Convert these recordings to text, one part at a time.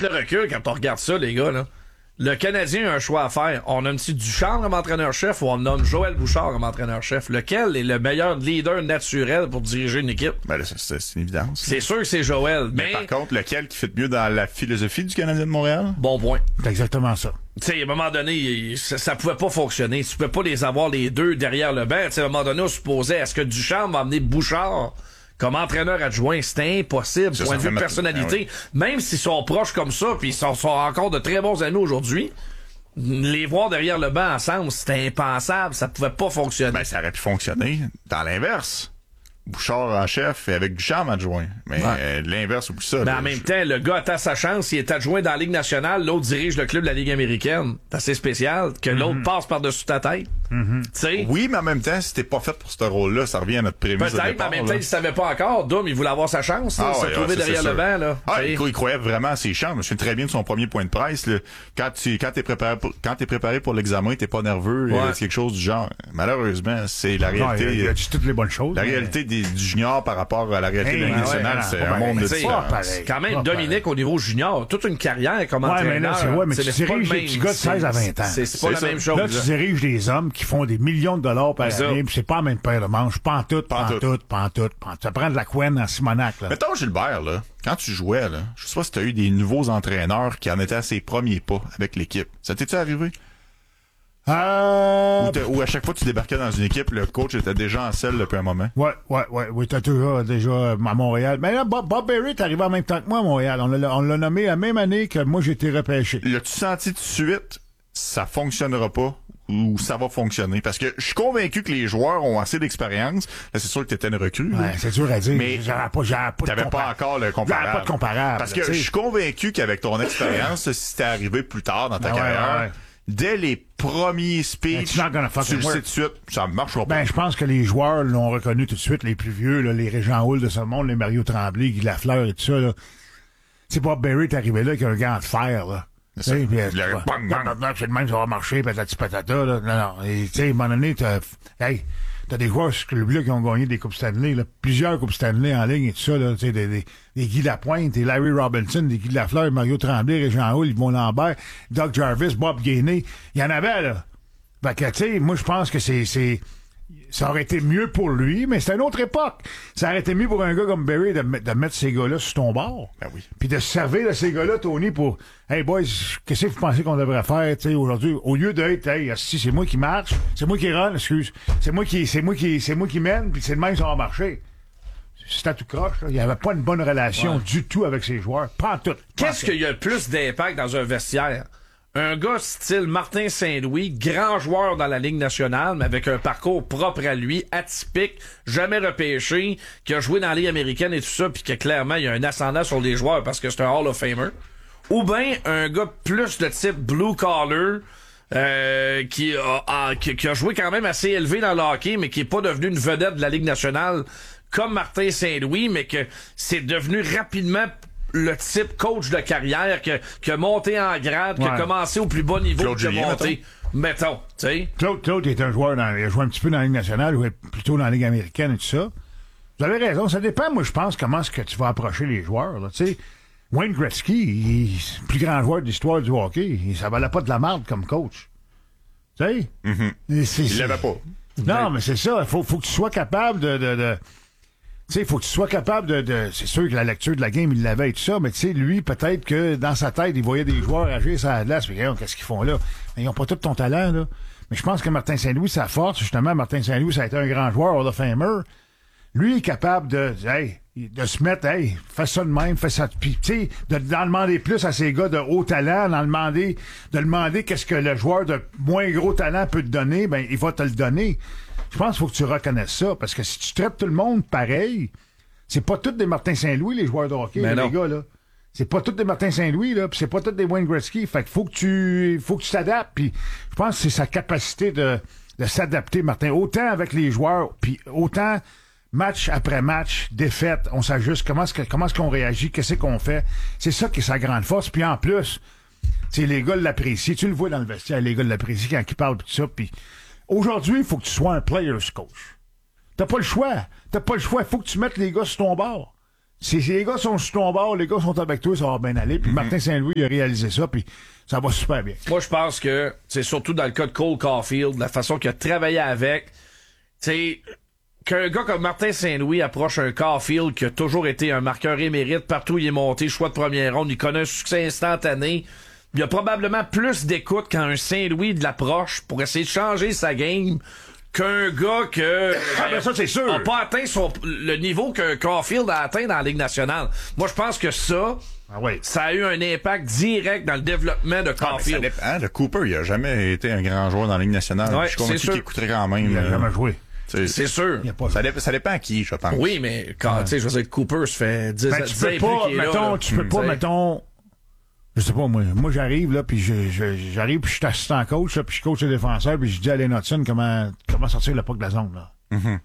le recul quand on regarde ça, les gars, là. Le Canadien a un choix à faire. On nomme-tu Ducharme comme entraîneur-chef ou on nomme Joël Bouchard comme entraîneur-chef? Lequel est le meilleur leader naturel pour diriger une équipe? Ben là, c'est une évidence. C'est sûr que c'est Joël, mais par contre, lequel qui fit mieux dans la philosophie du Canadien de Montréal? Bon point. C'est exactement ça. Tu sais, à un moment donné, ça pouvait pas fonctionner. Tu peux pas les avoir les deux derrière le banc. Tu sais, à un moment donné, on supposait, est-ce que Ducharme va amener Bouchard comme entraîneur adjoint? C'était impossible, point de vue de personnalité. Même s'ils sont proches comme ça, puis ils sont encore de très bons amis aujourd'hui, les voir derrière le banc ensemble, c'était impensable. Ça pouvait pas fonctionner. Ben, ça aurait pu fonctionner dans l'inverse. Bouchard en chef et avec Ducharme adjoint. Mais l'inverse, oublie ça. Mais en même temps, le gars attend sa chance. Il est adjoint dans la Ligue nationale. L'autre dirige le club de la Ligue américaine. C'est assez spécial que l'autre passe par-dessus ta tête. T'sais? Oui, mais en même temps, si t'es pas fait pour ce rôle-là, ça revient à notre prémisse de départ. Peut-être, mais en même temps, il savait pas encore. Doom, il voulait avoir sa chance. Se trouver derrière le banc. Là. Il croyait vraiment à ses chances. Je me souviens très bien de son premier point de presse. Là. Quand t'es préparé pour l'examen, t'es pas nerveux. C'est quelque chose du genre. Malheureusement, c'est la réalité. Il a dit toutes les bonnes choses. La réalité du junior par rapport à la réalité de la nationale, c'est un monde de différence. Quand même, Dominique, au niveau junior, toute une carrière comme entraîneur. Mais tu diriges des petits gars de 16 à 20 ans. C'est pas la même chose. Là, tu diriges des hommes qui font des millions de dollars par année, pis c'est pas la même paire de manches. Pas en tout. Ça prend de la couenne en Simonac, là. Mettons, Gilbert, là, quand tu jouais, là, je sais pas si t'as eu des nouveaux entraîneurs qui en étaient à ses premiers pas avec l'équipe. Ça t'est-tu arrivé? Ou à chaque fois que tu débarquais dans une équipe, le coach était déjà en selle depuis un moment. Oui, t'as toujours déjà à Montréal. Mais là, Bob Berry est arrivé en même temps que moi à Montréal. On l'a nommé la même année que moi j'ai été repêché. L'as-tu senti tout de suite, ça fonctionnera pas? Ou ça va fonctionner. Parce que je suis convaincu que les joueurs ont assez d'expérience. Là, c'est sûr que t'étais une recrue. Ouais, c'est dur à dire. Mais t'avais pas encore le comparable. J'avais pas de comparable. Parce que je suis convaincu qu'avec ton expérience, si c'était arrivé plus tard dans ta carrière, dès les premiers speeches, tu le sais tout de suite, ça marchera pas. Ben, je pense que les joueurs l'ont reconnu tout de suite, les plus vieux, là, les Régent Houle de ce monde, les Mario Tremblay, Guy Lafleur et tout ça, là. C'est Bob Berry est arrivé là avec un gant de fer, là. C'est le même, ça va marcher, patati patata, là. Non. Et, tu sais, à un moment donné, t'as des joueurs sur ce club-là qui ont gagné des Coupes Stanley, là. Plusieurs Coupes Stanley en ligne et tout ça, là. Tu sais, des Guy Lapointe, des Larry Robinson, des Guy Lafleur, Mario Tremblay, Régent Houle, Yvon Lambert, Doug Jarvis, Bob Gainey. Il y en avait, là. Fait que, tu sais, moi, je pense que ça aurait été mieux pour lui, mais c'est une autre époque. Ça aurait été mieux pour un gars comme Berry de mettre ces gars-là sur ton bord. Ben oui. Puis de se servir de ces gars-là, Tony, pour hey boys, qu'est-ce que vous pensez qu'on devrait faire, tu sais, aujourd'hui? Au lieu d'être, hey, si c'est moi qui marche, c'est moi qui run, excuse. C'est moi qui mène, puis c'est le même ça va marcher. C'était tout croche, là. Il n'y avait pas une bonne relation du tout avec ses joueurs. Pas en tout. Qu'est-ce qu'il y a le plus d'impact dans un vestiaire? Un gars style Martin Saint-Louis, grand joueur dans la Ligue nationale, mais avec un parcours propre à lui, atypique, jamais repêché, qui a joué dans la Ligue américaine et tout ça, puis que clairement, il y a un ascendant sur les joueurs parce que c'est un Hall of Famer. Ou bien un gars plus de type blue collar, qui a joué quand même assez élevé dans le hockey, mais qui est pas devenu une vedette de la Ligue nationale comme Martin Saint-Louis, mais que c'est devenu rapidement le type coach de carrière qui a monté en grade, qui a commencé au plus bas niveau, qui a monté. Mettons, tu sais. Claude est un joueur, il a joué un petit peu dans la Ligue nationale, joué plutôt dans la Ligue américaine et tout ça. Vous avez raison, ça dépend, moi, je pense, comment est-ce que tu vas approcher les joueurs, là, tu sais. Wayne Gretzky, le plus grand joueur de l'histoire du hockey, ça valait pas de la merde comme coach. Tu sais? Il l'avait pas. Non, mais c'est ça, faut que tu sois capable de tu sais, faut que tu sois capable c'est sûr que la lecture de la game, il l'avait et tout ça, mais tu sais, lui, peut-être que dans sa tête, il voyait des joueurs agir sur la glace, puis qu'est-ce qu'ils font là? Mais ils ont pas tout ton talent, là. Mais je pense que Martin Saint-Louis, sa force, justement, Martin Saint-Louis, ça a été un grand joueur, Hall of Famer. Lui, il est capable de se mettre, fais ça de même, fais ça, puis tu sais, d'en demander plus à ces gars de haut talent, de demander qu'est-ce que le joueur de moins gros talent peut te donner, ben, il va te le donner. Je pense qu'il faut que tu reconnaisses ça, parce que si tu traites tout le monde pareil, c'est pas tous des Martin Saint-Louis, les joueurs de hockey, là, les gars, là. C'est pas tous des Martin Saint-Louis, là, pis c'est pas tous des Wayne Gretzky. Fait qu'il faut que tu t'adaptes, puis je pense que c'est sa capacité de s'adapter, Martin. Autant avec les joueurs, puis autant match après match, défaite, on s'ajuste, comment est-ce qu'on réagit, qu'est-ce qu'on fait. C'est ça qui est sa grande force, puis en plus, tu sais, les gars l'apprécient. Tu le vois dans le vestiaire, les gars l'apprécient quand ils parlent, pis tout ça, puis aujourd'hui, il faut que tu sois un player's coach. T'as pas le choix. Il faut que tu mettes les gars sur ton bord. Si les gars sont sur ton bord, les gars sont avec toi, ça va bien aller. Puis Martin Saint-Louis a réalisé ça, puis ça va super bien. Moi, je pense que c'est surtout dans le cas de Cole Caulfield, la façon qu'il a travaillé avec, c'est qu'un gars comme Martin Saint-Louis approche un Caulfield qui a toujours été un marqueur émérite, partout où il est monté, choix de première ronde, il connaît un succès instantané. Il y a probablement plus d'écoute quand un Saint-Louis de l'approche pour essayer de changer sa game qu'un gars que ça, c'est sûr. a pas atteint le niveau que Caulfield a atteint dans la Ligue nationale. Moi, je pense que ça a eu un impact direct dans le développement de Caulfield. Ça dépend. Le Cooper, il a jamais été un grand joueur dans la Ligue nationale. Ouais, je suis convaincu qu'il écouterait quand même. Il a jamais joué. C'est sûr. Ça dépend à qui, je pense. Oui, mais quand, tu sais, je veux dire, Cooper se fait 10 ans tu peux pas, mettons, tu peux pas, mettons, je sais pas, moi j'arrive, là, puis j'arrive, puis je suis assistant coach, là, puis je coach les défenseurs, puis je dis à Allen Hudson comment sortir le puck de la zone, là.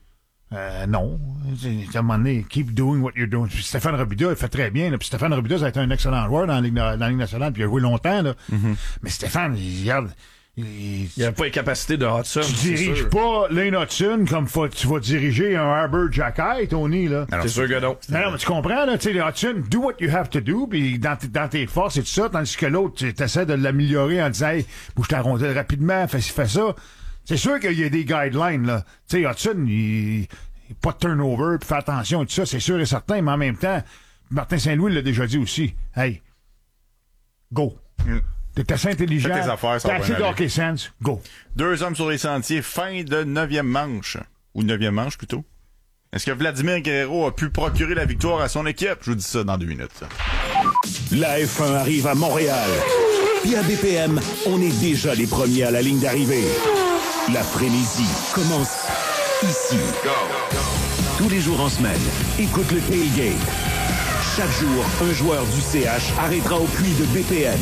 Non. À un moment donné, keep doing what you're doing. Puis Stéphane Robida, il fait très bien, là. Puis Stéphane Robida, ça a été un excellent joueur dans la Ligue nationale, puis il a joué longtemps, là. Mais Stéphane, il regarde, il n'y a pas les capacités de Hudson. Tu diriges pas Lane Hudson comme tu vas diriger un Arbor Jackay, Tony, là. C'est sûr que non. Non, mais tu comprends, là, tu sais, Hudson, do what you have to do, puis dans tes forces et tout ça, tandis que l'autre, tu essaies de l'améliorer en disant, hey, bouge ta rondelle rapidement, fais ça. C'est sûr qu'il y a des guidelines, là. Tu sais, Hudson, il pas de turnover, puis fais attention et tout ça, c'est sûr et certain, mais en même temps, Martin Saint-Louis l'a déjà dit aussi. Hey, go. T'es assez intelligent. Fais tes affaires, ça t'as va assez bien aller. d'hockey sense. Go. 2 hommes sur les sentiers, fin de 9e manche. Ou 9e manche, plutôt. Est-ce que Vladimir Guerrero a pu procurer la victoire à son équipe? Je vous dis ça dans 2 minutes. Ça. La F1 arrive à Montréal. Puis à BPM, on est déjà les premiers à la ligne d'arrivée. La frénésie commence ici. Tous les jours en semaine, écoute le tailgate. Chaque jour, un joueur du CH arrêtera au puits de BPM.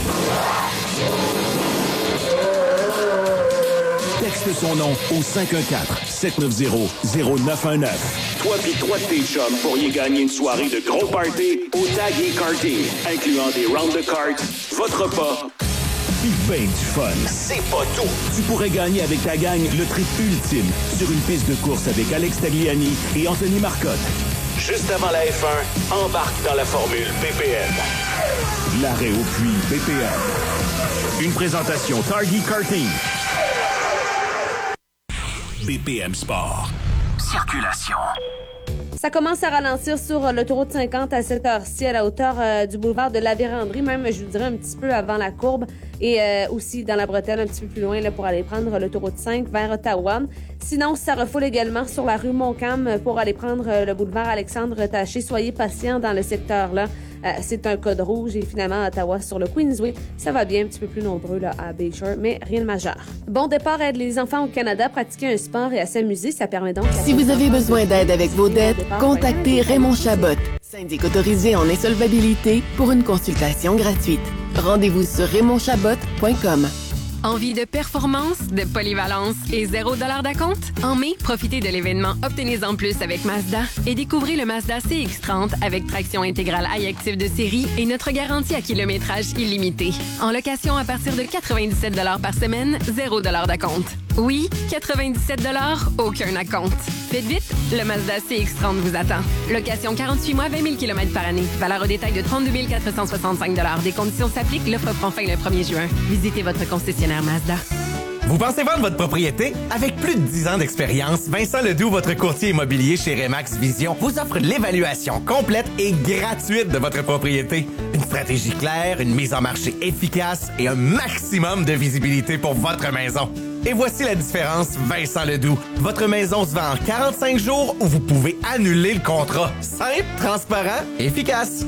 Texte son nom au 514-790-0919. Toi pis 3 de tes chums pourriez gagner une soirée de gros party au Tag et Karting, incluant des rounds de cartes, votre repas, pis ben du fun. C'est pas tout! Tu pourrais gagner avec ta gang le trip ultime sur une piste de course avec Alex Tagliani et Anthony Marcotte. Juste avant la F1, embarque dans la formule BPM. L'arrêt au puits BPM. Une présentation Target Karting. BPM Sport. Circulation. Ça commence à ralentir sur l'autoroute 50 à cette heure-ci, à la hauteur du boulevard de la Vérandrie, même, je vous dirais, un petit peu avant la courbe, et aussi dans la bretelle, un petit peu plus loin, là, pour aller prendre l'autoroute 5 vers Ottawa. Sinon, ça refoule également sur la rue Montcalm pour aller prendre le boulevard Alexandre Taché. Soyez patients dans le secteur-là. C'est un code rouge et finalement à Ottawa sur le Queensway, ça va bien, un petit peu plus nombreux là, à Bayshore, mais rien de majeur. Bon départ aide les enfants au Canada à pratiquer un sport et à s'amuser, ça permet donc... Si vous avez besoin d'aide avec vos dettes, contactez Raymond Chabot, syndic autorisé en insolvabilité pour une consultation gratuite. Rendez-vous sur raymondchabot.com. Envie de performance, de polyvalence et $0 d'acompte? En mai, profitez de l'événement Obtenez-en plus avec Mazda et découvrez le Mazda CX-30 avec traction intégrale iActive de série et notre garantie à kilométrage illimité. En location à partir de $97 par semaine, $0 d'acompte. Oui, $97, aucun acompte. Faites vite, le Mazda CX-30 vous attend. Location 48 mois, 20 000 km par année. Valeur au détail de 32 465 $. Des conditions s'appliquent. L'offre prend fin le 1er juin. Visitez votre concessionnaire Mazda. Vous pensez vendre votre propriété? Avec plus de 10 ans d'expérience, Vincent Ledoux, votre courtier immobilier chez Remax Vision, vous offre l'évaluation complète et gratuite de votre propriété. Une stratégie claire, une mise en marché efficace et un maximum de visibilité pour votre maison. Et voici la différence, Vincent Ledoux. Votre maison se vend en 45 jours ou vous pouvez annuler le contrat. Simple, transparent, efficace.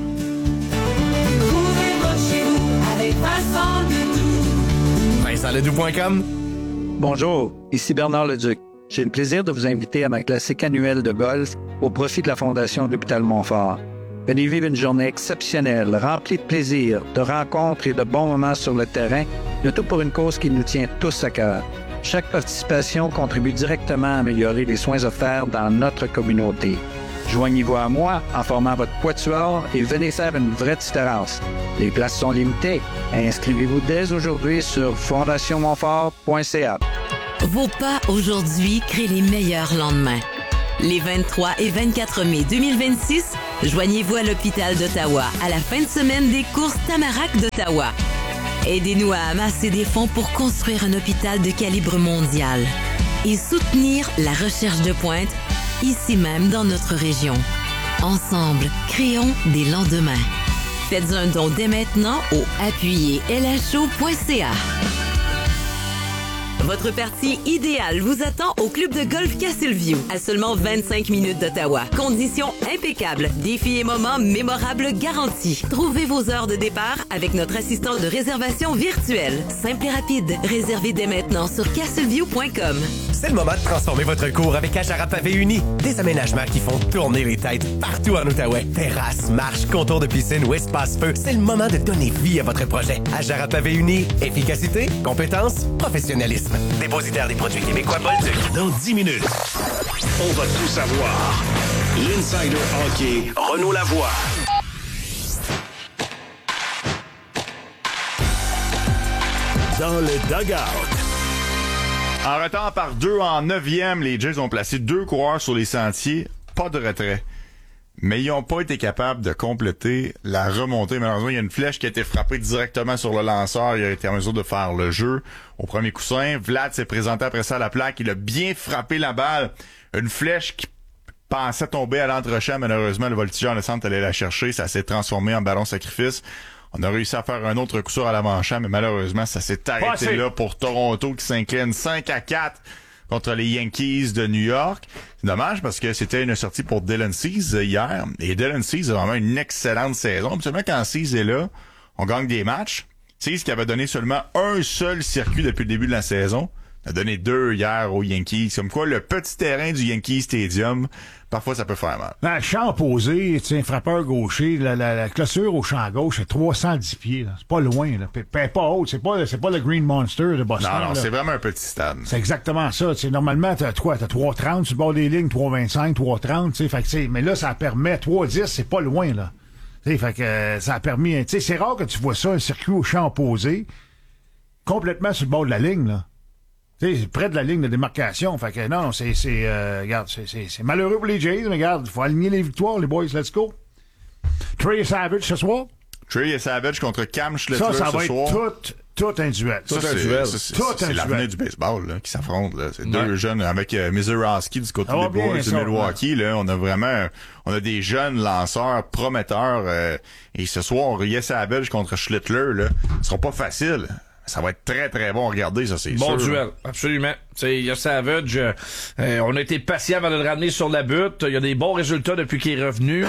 VincentLedoux.com. Bonjour, ici Bernard Leduc. J'ai le plaisir de vous inviter à ma classique annuelle de golf au profit de la Fondation de l'Hôpital Montfort. Venez vivre une journée exceptionnelle, remplie de plaisir, de rencontres et de bons moments sur le terrain, le tout pour une cause qui nous tient tous à cœur. Chaque participation contribue directement à améliorer les soins offerts dans notre communauté. Joignez-vous à moi en formant votre quatuor et venez faire une vraie différence. Les places sont limitées. Inscrivez-vous dès aujourd'hui sur fondationmontfort.ca. Vos pas aujourd'hui créent les meilleurs lendemains. Les 23 et 24 mai 2026, Joignez-vous à l'hôpital d'Ottawa à la fin de semaine des courses Tamarack d'Ottawa. Aidez-nous à amasser des fonds pour construire un hôpital de calibre mondial et soutenir la recherche de pointe ici même dans notre région. Ensemble, créons des lendemains. Faites un don dès maintenant au appuyez-lho.ca. Votre partie idéale vous attend au club de golf Castleview, à seulement 25 minutes d'Ottawa. Conditions impeccables, défis et moments mémorables garantis. Trouvez vos heures de départ avec notre assistant de réservation virtuelle. Simple et rapide. Réservez dès maintenant sur castleview.com. C'est le moment de transformer votre cours avec Ajara Pavé Uni. Des aménagements qui font tourner les têtes partout en Outaouais. Terrasses, marches, contours de piscine ou espace-feu. C'est le moment de donner vie à votre projet. Ajara Pavé Uni. Efficacité, compétence, professionnalisme. Dépositaire des produits québécois Bolduc. Dans 10 minutes, on va tout savoir. L'Insider Hockey, Renaud Lavoie. Dans le dugout. En retard par 2 en 9e, les Jays ont placé 2 coureurs sur les sentiers. Pas de retrait. Mais ils n'ont pas été capables de compléter la remontée. Malheureusement, il y a une flèche qui a été frappée directement sur le lanceur. Il a été en mesure de faire le jeu au premier coussin. Vlad s'est présenté après ça à la plaque. Il a bien frappé la balle. Une flèche qui pensait tomber à l'entrechamp. Malheureusement, le voltigeur de centre allait la chercher. Ça s'est transformé en ballon sacrifice. On a réussi à faire un autre coup sûr à l'avant-champ, mais malheureusement, ça s'est arrêté là pour Toronto qui s'incline 5-4 contre les Yankees de New York. C'est dommage parce que c'était une sortie pour Dylan Cease hier. Et Dylan Cease a vraiment une excellente saison. Absolument, quand Cease est là, on gagne des matchs. Cease qui avait donné seulement un seul circuit depuis le début de la saison, a donné 2 hier aux Yankees. Comme quoi, le petit terrain du Yankee Stadium, parfois, ça peut faire mal. Le champ opposé, un frappeur gaucher, la clôture au champ gauche, c'est 310 pieds. Là. C'est pas loin. Là. Pas haute. C'est pas le Green Monster de Boston. Non, là. C'est vraiment un petit stade. C'est exactement ça. T'sais, normalement, t'as 3,30 sur le bord des lignes, 3,25, 3,30. Fait que, mais là, ça permet 3,10, c'est pas loin. Là. Fait que ça a permis... C'est rare que tu vois ça, un circuit au champ opposé, complètement sur le bord de la ligne. Là. T'sais, près de la ligne de démarcation. Fait que non, regarde, c'est malheureux pour les Jays, mais regarde, il faut aligner les victoires, les boys, let's go. Trey Savage ce soir. Trey Savage contre Cam Schlittler ce soir. Ça va être tout un duel. C'est l'avenir du baseball là, qui s'affrontent. Là. C'est deux jeunes avec Mizorowski du côté des Boys de Milwaukee. Là, on a des jeunes lanceurs prometteurs. Et ce soir, Trey Savage contre Schlittler, là, ce sera pas facile. Ça va être très, très bon à regarder, ça, c'est sûr. Bon duel, absolument. Il y a Savage, on a été patient avant de le ramener sur la butte. Il y a des bons résultats depuis qu'il est revenu.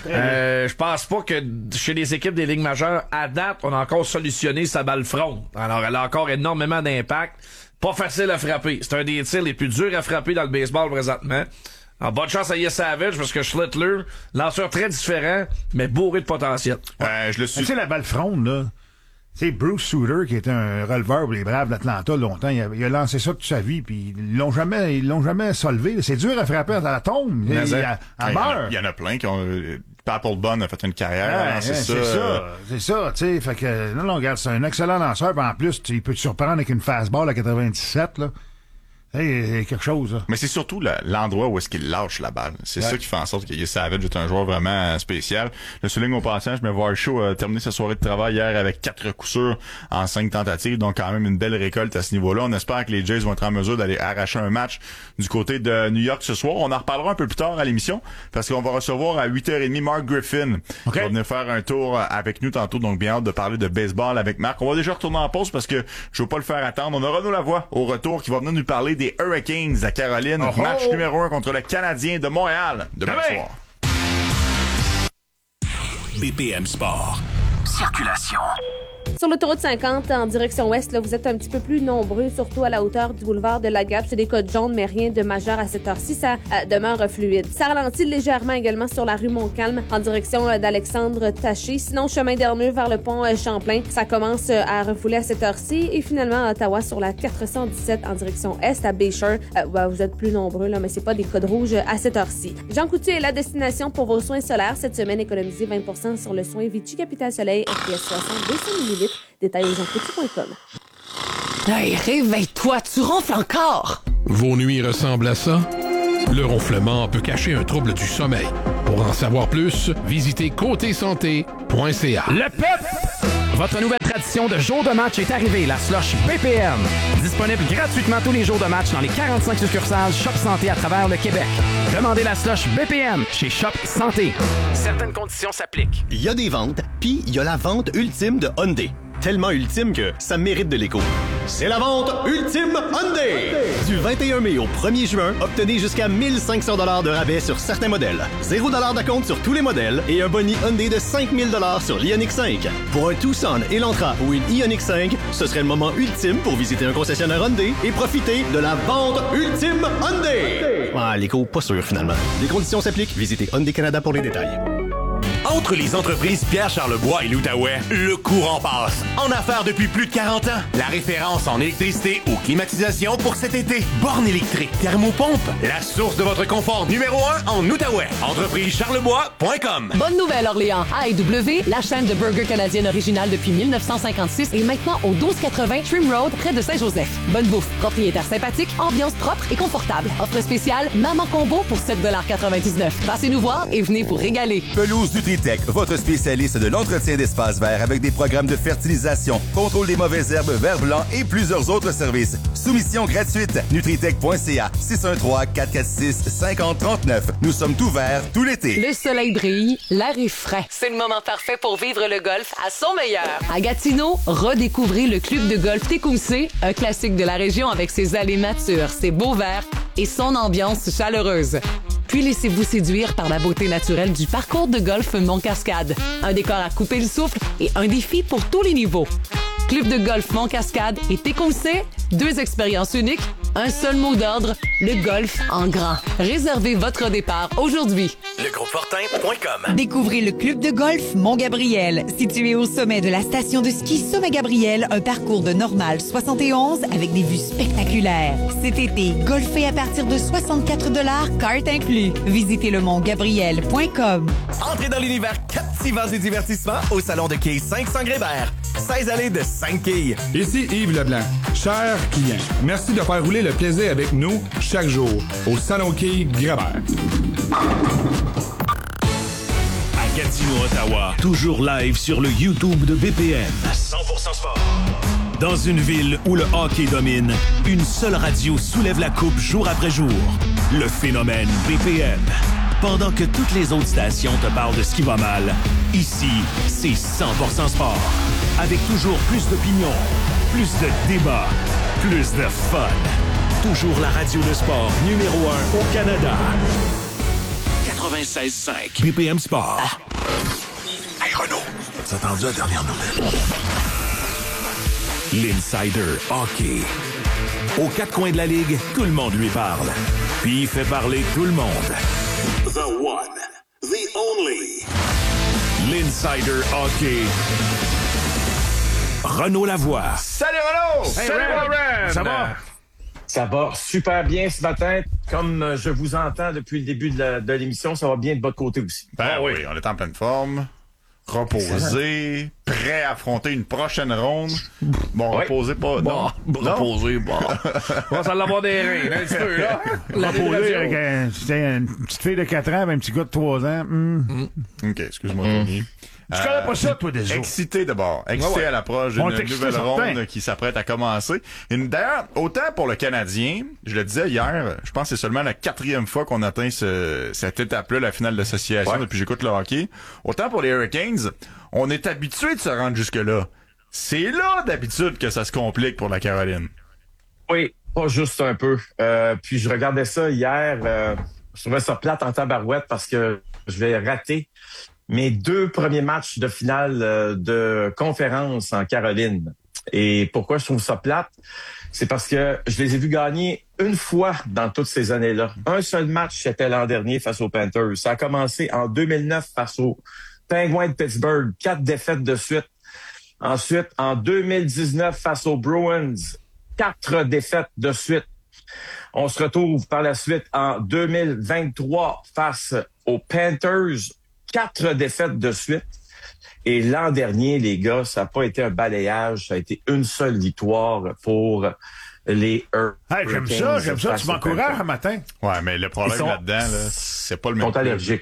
Je pense pas que chez les équipes des ligues majeures, à date, on a encore solutionné sa balle front. Alors, elle a encore énormément d'impact. Pas facile à frapper. C'est un des tirs les plus durs à frapper dans le baseball présentement. Alors, bonne chance à Yes Savage, parce que Schlittler, lanceur très différent, mais bourré de potentiel. Je le suis. Tu sais, la balle fronde, là. C'est Bruce Sutter, qui était un releveur pour les Braves d'Atlanta longtemps. Il a lancé ça toute sa vie, puis ils l'ont jamais solvé. C'est dur à frapper à la tombe. Il y en a plein qui ont... Papelbon a fait une carrière. C'est ça, tu sais. Fait que, non, regarde, c'est un excellent lanceur, puis en plus, il peut te surprendre avec une fastball à 97, là. Hey, quelque chose, là. Mais c'est surtout l'endroit où est-ce qu'il lâche la balle. C'est ça qui fait en sorte que Savage est un joueur vraiment spécial. Le souligne au passage, mais Varsho a terminé sa soirée de travail hier avec 4 coups sûrs en 5 tentatives, donc quand même une belle récolte à ce niveau-là. On espère que les Jays vont être en mesure d'aller arracher un match du côté de New York ce soir. On en reparlera un peu plus tard à l'émission, parce qu'on va recevoir à 8h30 Mark Griffin. Qui va venir faire un tour avec nous tantôt, donc bien hâte de parler de baseball avec Marc. On va déjà retourner en pause parce que je veux pas le faire attendre. On aura Renaud Lavoie au retour qui va venir nous parler des Hurricanes à Caroline, match numéro 1 contre le Canadien de Montréal demain soir. BPM Sport. Circulation. Sur l'autoroute 50, en direction ouest, là, vous êtes un petit peu plus nombreux, surtout à la hauteur du boulevard de la Gap. C'est des codes jaunes, mais rien de majeur à cette heure-ci. Ça demeure fluide. Ça ralentit légèrement également sur la rue Montcalm, en direction d'Alexandre Taché. Sinon, chemin d'Erneux vers le pont Champlain, ça commence à refouler à cette heure-ci. Et finalement, à Ottawa, sur la 417, en direction est, à Bayshore, vous êtes plus nombreux, là, mais c'est pas des codes rouges à cette heure-ci. Jean Coutu est la destination pour vos soins solaires. Cette semaine, économisez 20% sur le soin Vichy Capital Soleil FPS 60 200 ml. Détails aux jeancoutu.com. Hey, réveille-toi, tu ronfles encore! Vos nuits ressemblent à ça? Le ronflement peut cacher un trouble du sommeil. Pour en savoir plus, visitez côtésanté.ca. Le PEP! Votre nouvelle tradition de jour de match est arrivée, la slush BPM. Disponible gratuitement tous les jours de match dans les 45 succursales Shop Santé à travers le Québec. Demandez la slush BPM chez Shop Santé. Certaines conditions s'appliquent. Il y a des ventes, puis il y a la vente ultime de Hyundai. Tellement ultime que ça mérite de l'écho. C'est la vente ultime Hyundai! Du 21 mai au 1er juin, obtenez jusqu'à 1500 $ de rabais sur certains modèles. 0 $ d'acompte sur tous les modèles et un boni Hyundai de 5000 $ sur l'Ioniq 5. Pour un Tucson, Elantra ou une Ioniq 5, ce serait le moment ultime pour visiter un concessionnaire Hyundai et profiter de la vente ultime Hyundai! Ah, l'écho, pas sûr finalement. Les conditions s'appliquent. Visitez Hyundai Canada pour les détails. Entre les entreprises Pierre Charlebois et l'Outaouais, le courant passe. En affaires depuis plus de 40 ans. La référence en électricité ou climatisation pour cet été. Borne électrique, thermopompe. La source de votre confort numéro 1 en Outaouais. Entreprisecharlebois.com. Bonne nouvelle, Orléans. AEW, la chaîne de burgers canadienne originale depuis 1956, est maintenant au 1280 Trim Road, près de Saint-Joseph. Bonne bouffe, propriétaire sympathique, ambiance propre et confortable. Offre spéciale, Maman Combo pour 7,99 $. Passez nous voir et venez vous régaler. Pelouse Nutritech, votre spécialiste de l'entretien d'espaces verts avec des programmes de fertilisation, contrôle des mauvaises herbes, vert blanc et plusieurs autres services. Soumission gratuite. Nutritech.ca 613-446-5039. Nous sommes ouverts tout l'été. Le soleil brille, l'air est frais. C'est le moment parfait pour vivre le golf à son meilleur. À Gatineau, redécouvrez le club de golf Tecumseh, un classique de la région avec ses allées matures, ses beaux verts et son ambiance chaleureuse. Puis laissez-vous séduire par la beauté naturelle du parcours de golf Mont-Cascade. Un décor à couper le souffle et un défi pour tous les niveaux. Club de golf Mont-Cascade et Tecumseh, 2 expériences uniques, un seul mot d'ordre, le golf en grand. Réservez votre départ aujourd'hui. Legroupefortin.com. Découvrez le club de golf Mont-Gabriel, situé au sommet de la station de ski Sommet-Gabriel, un parcours de normal 71 avec des vues spectaculaires. Cet été, golfez à partir de 64 $, carte inclus. Visitez le montgabriel.com. Entrez dans l'univers captivant du divertissement au salon de quilles 500 Grébert. 16 allées de 5 quilles. Ici Yves Leblanc. Chers clients, merci de faire rouler le plaisir avec nous chaque jour au salon quilles Grébert. À Gatineau, Ottawa, toujours live sur le YouTube de BPM. 100% sport. Dans une ville où le hockey domine, une seule radio soulève la coupe jour après jour. Le phénomène BPM. Pendant que toutes les autres stations te parlent de ce qui va mal, ici, c'est 100% sport. Avec toujours plus d'opinions, plus de débats, plus de fun. Toujours la radio de sport numéro 1 au Canada. 96.5 BPM Sport. Hey Renaud, t'as entendu la dernière nouvelle? L'Insider Hockey. Aux 4 coins de la ligue, tout le monde lui parle. Puis il fait parler tout le monde. The one, the only. L'Insider Hockey. Renaud Lavoie. Salut Renaud! Hey, Salut Warren! Ça va? Ça va super bien ce matin. Comme je vous entends depuis le début de l'émission, ça va bien de votre côté aussi. Ben oui, on est en pleine forme, reposé, prêt à affronter une prochaine ronde. Bon, oui. reposé pas, non. Reposé, bon. On va l'avoir des reins, un petit peu, là. Reposé avec une petite fille de 4 ans, un petit gars de 3 ans. OK, excuse-moi, Tony. Tu connais pas ça, toi, déjà? Excité d'abord. Excité à l'approche d'une nouvelle ronde qui s'apprête à commencer. D'ailleurs, autant pour le Canadien, je le disais hier, je pense que c'est seulement la 4e fois qu'on atteint cette étape-là, la finale d'association, depuis que j'écoute le hockey. Autant pour les Hurricanes, on est habitué de se rendre jusque-là. C'est là, d'habitude, que ça se complique pour la Caroline. Oui, pas juste un peu. Puis je regardais ça hier, je trouvais ça plate en tabarouette parce que je vais rater mes 2 premiers matchs de finale de conférence en Caroline. Et pourquoi je trouve ça plate? C'est parce que je les ai vus gagner une fois dans toutes ces années-là. Un seul match, c'était l'an dernier face aux Panthers. Ça a commencé en 2009 face aux Penguins de Pittsburgh. 4 défaites de suite. Ensuite, en 2019 face aux Bruins. 4 défaites de suite. On se retrouve par la suite en 2023 face aux Panthers. 4 défaites de suite. Et l'an dernier, les gars, ça n'a pas été un balayage, ça a été une seule victoire pour les Hurricanes. J'aime ça. Tu m'encourages un matin. Ouais, mais le problème là-dedans, là, c'est pas le même. Ils sont allergiques.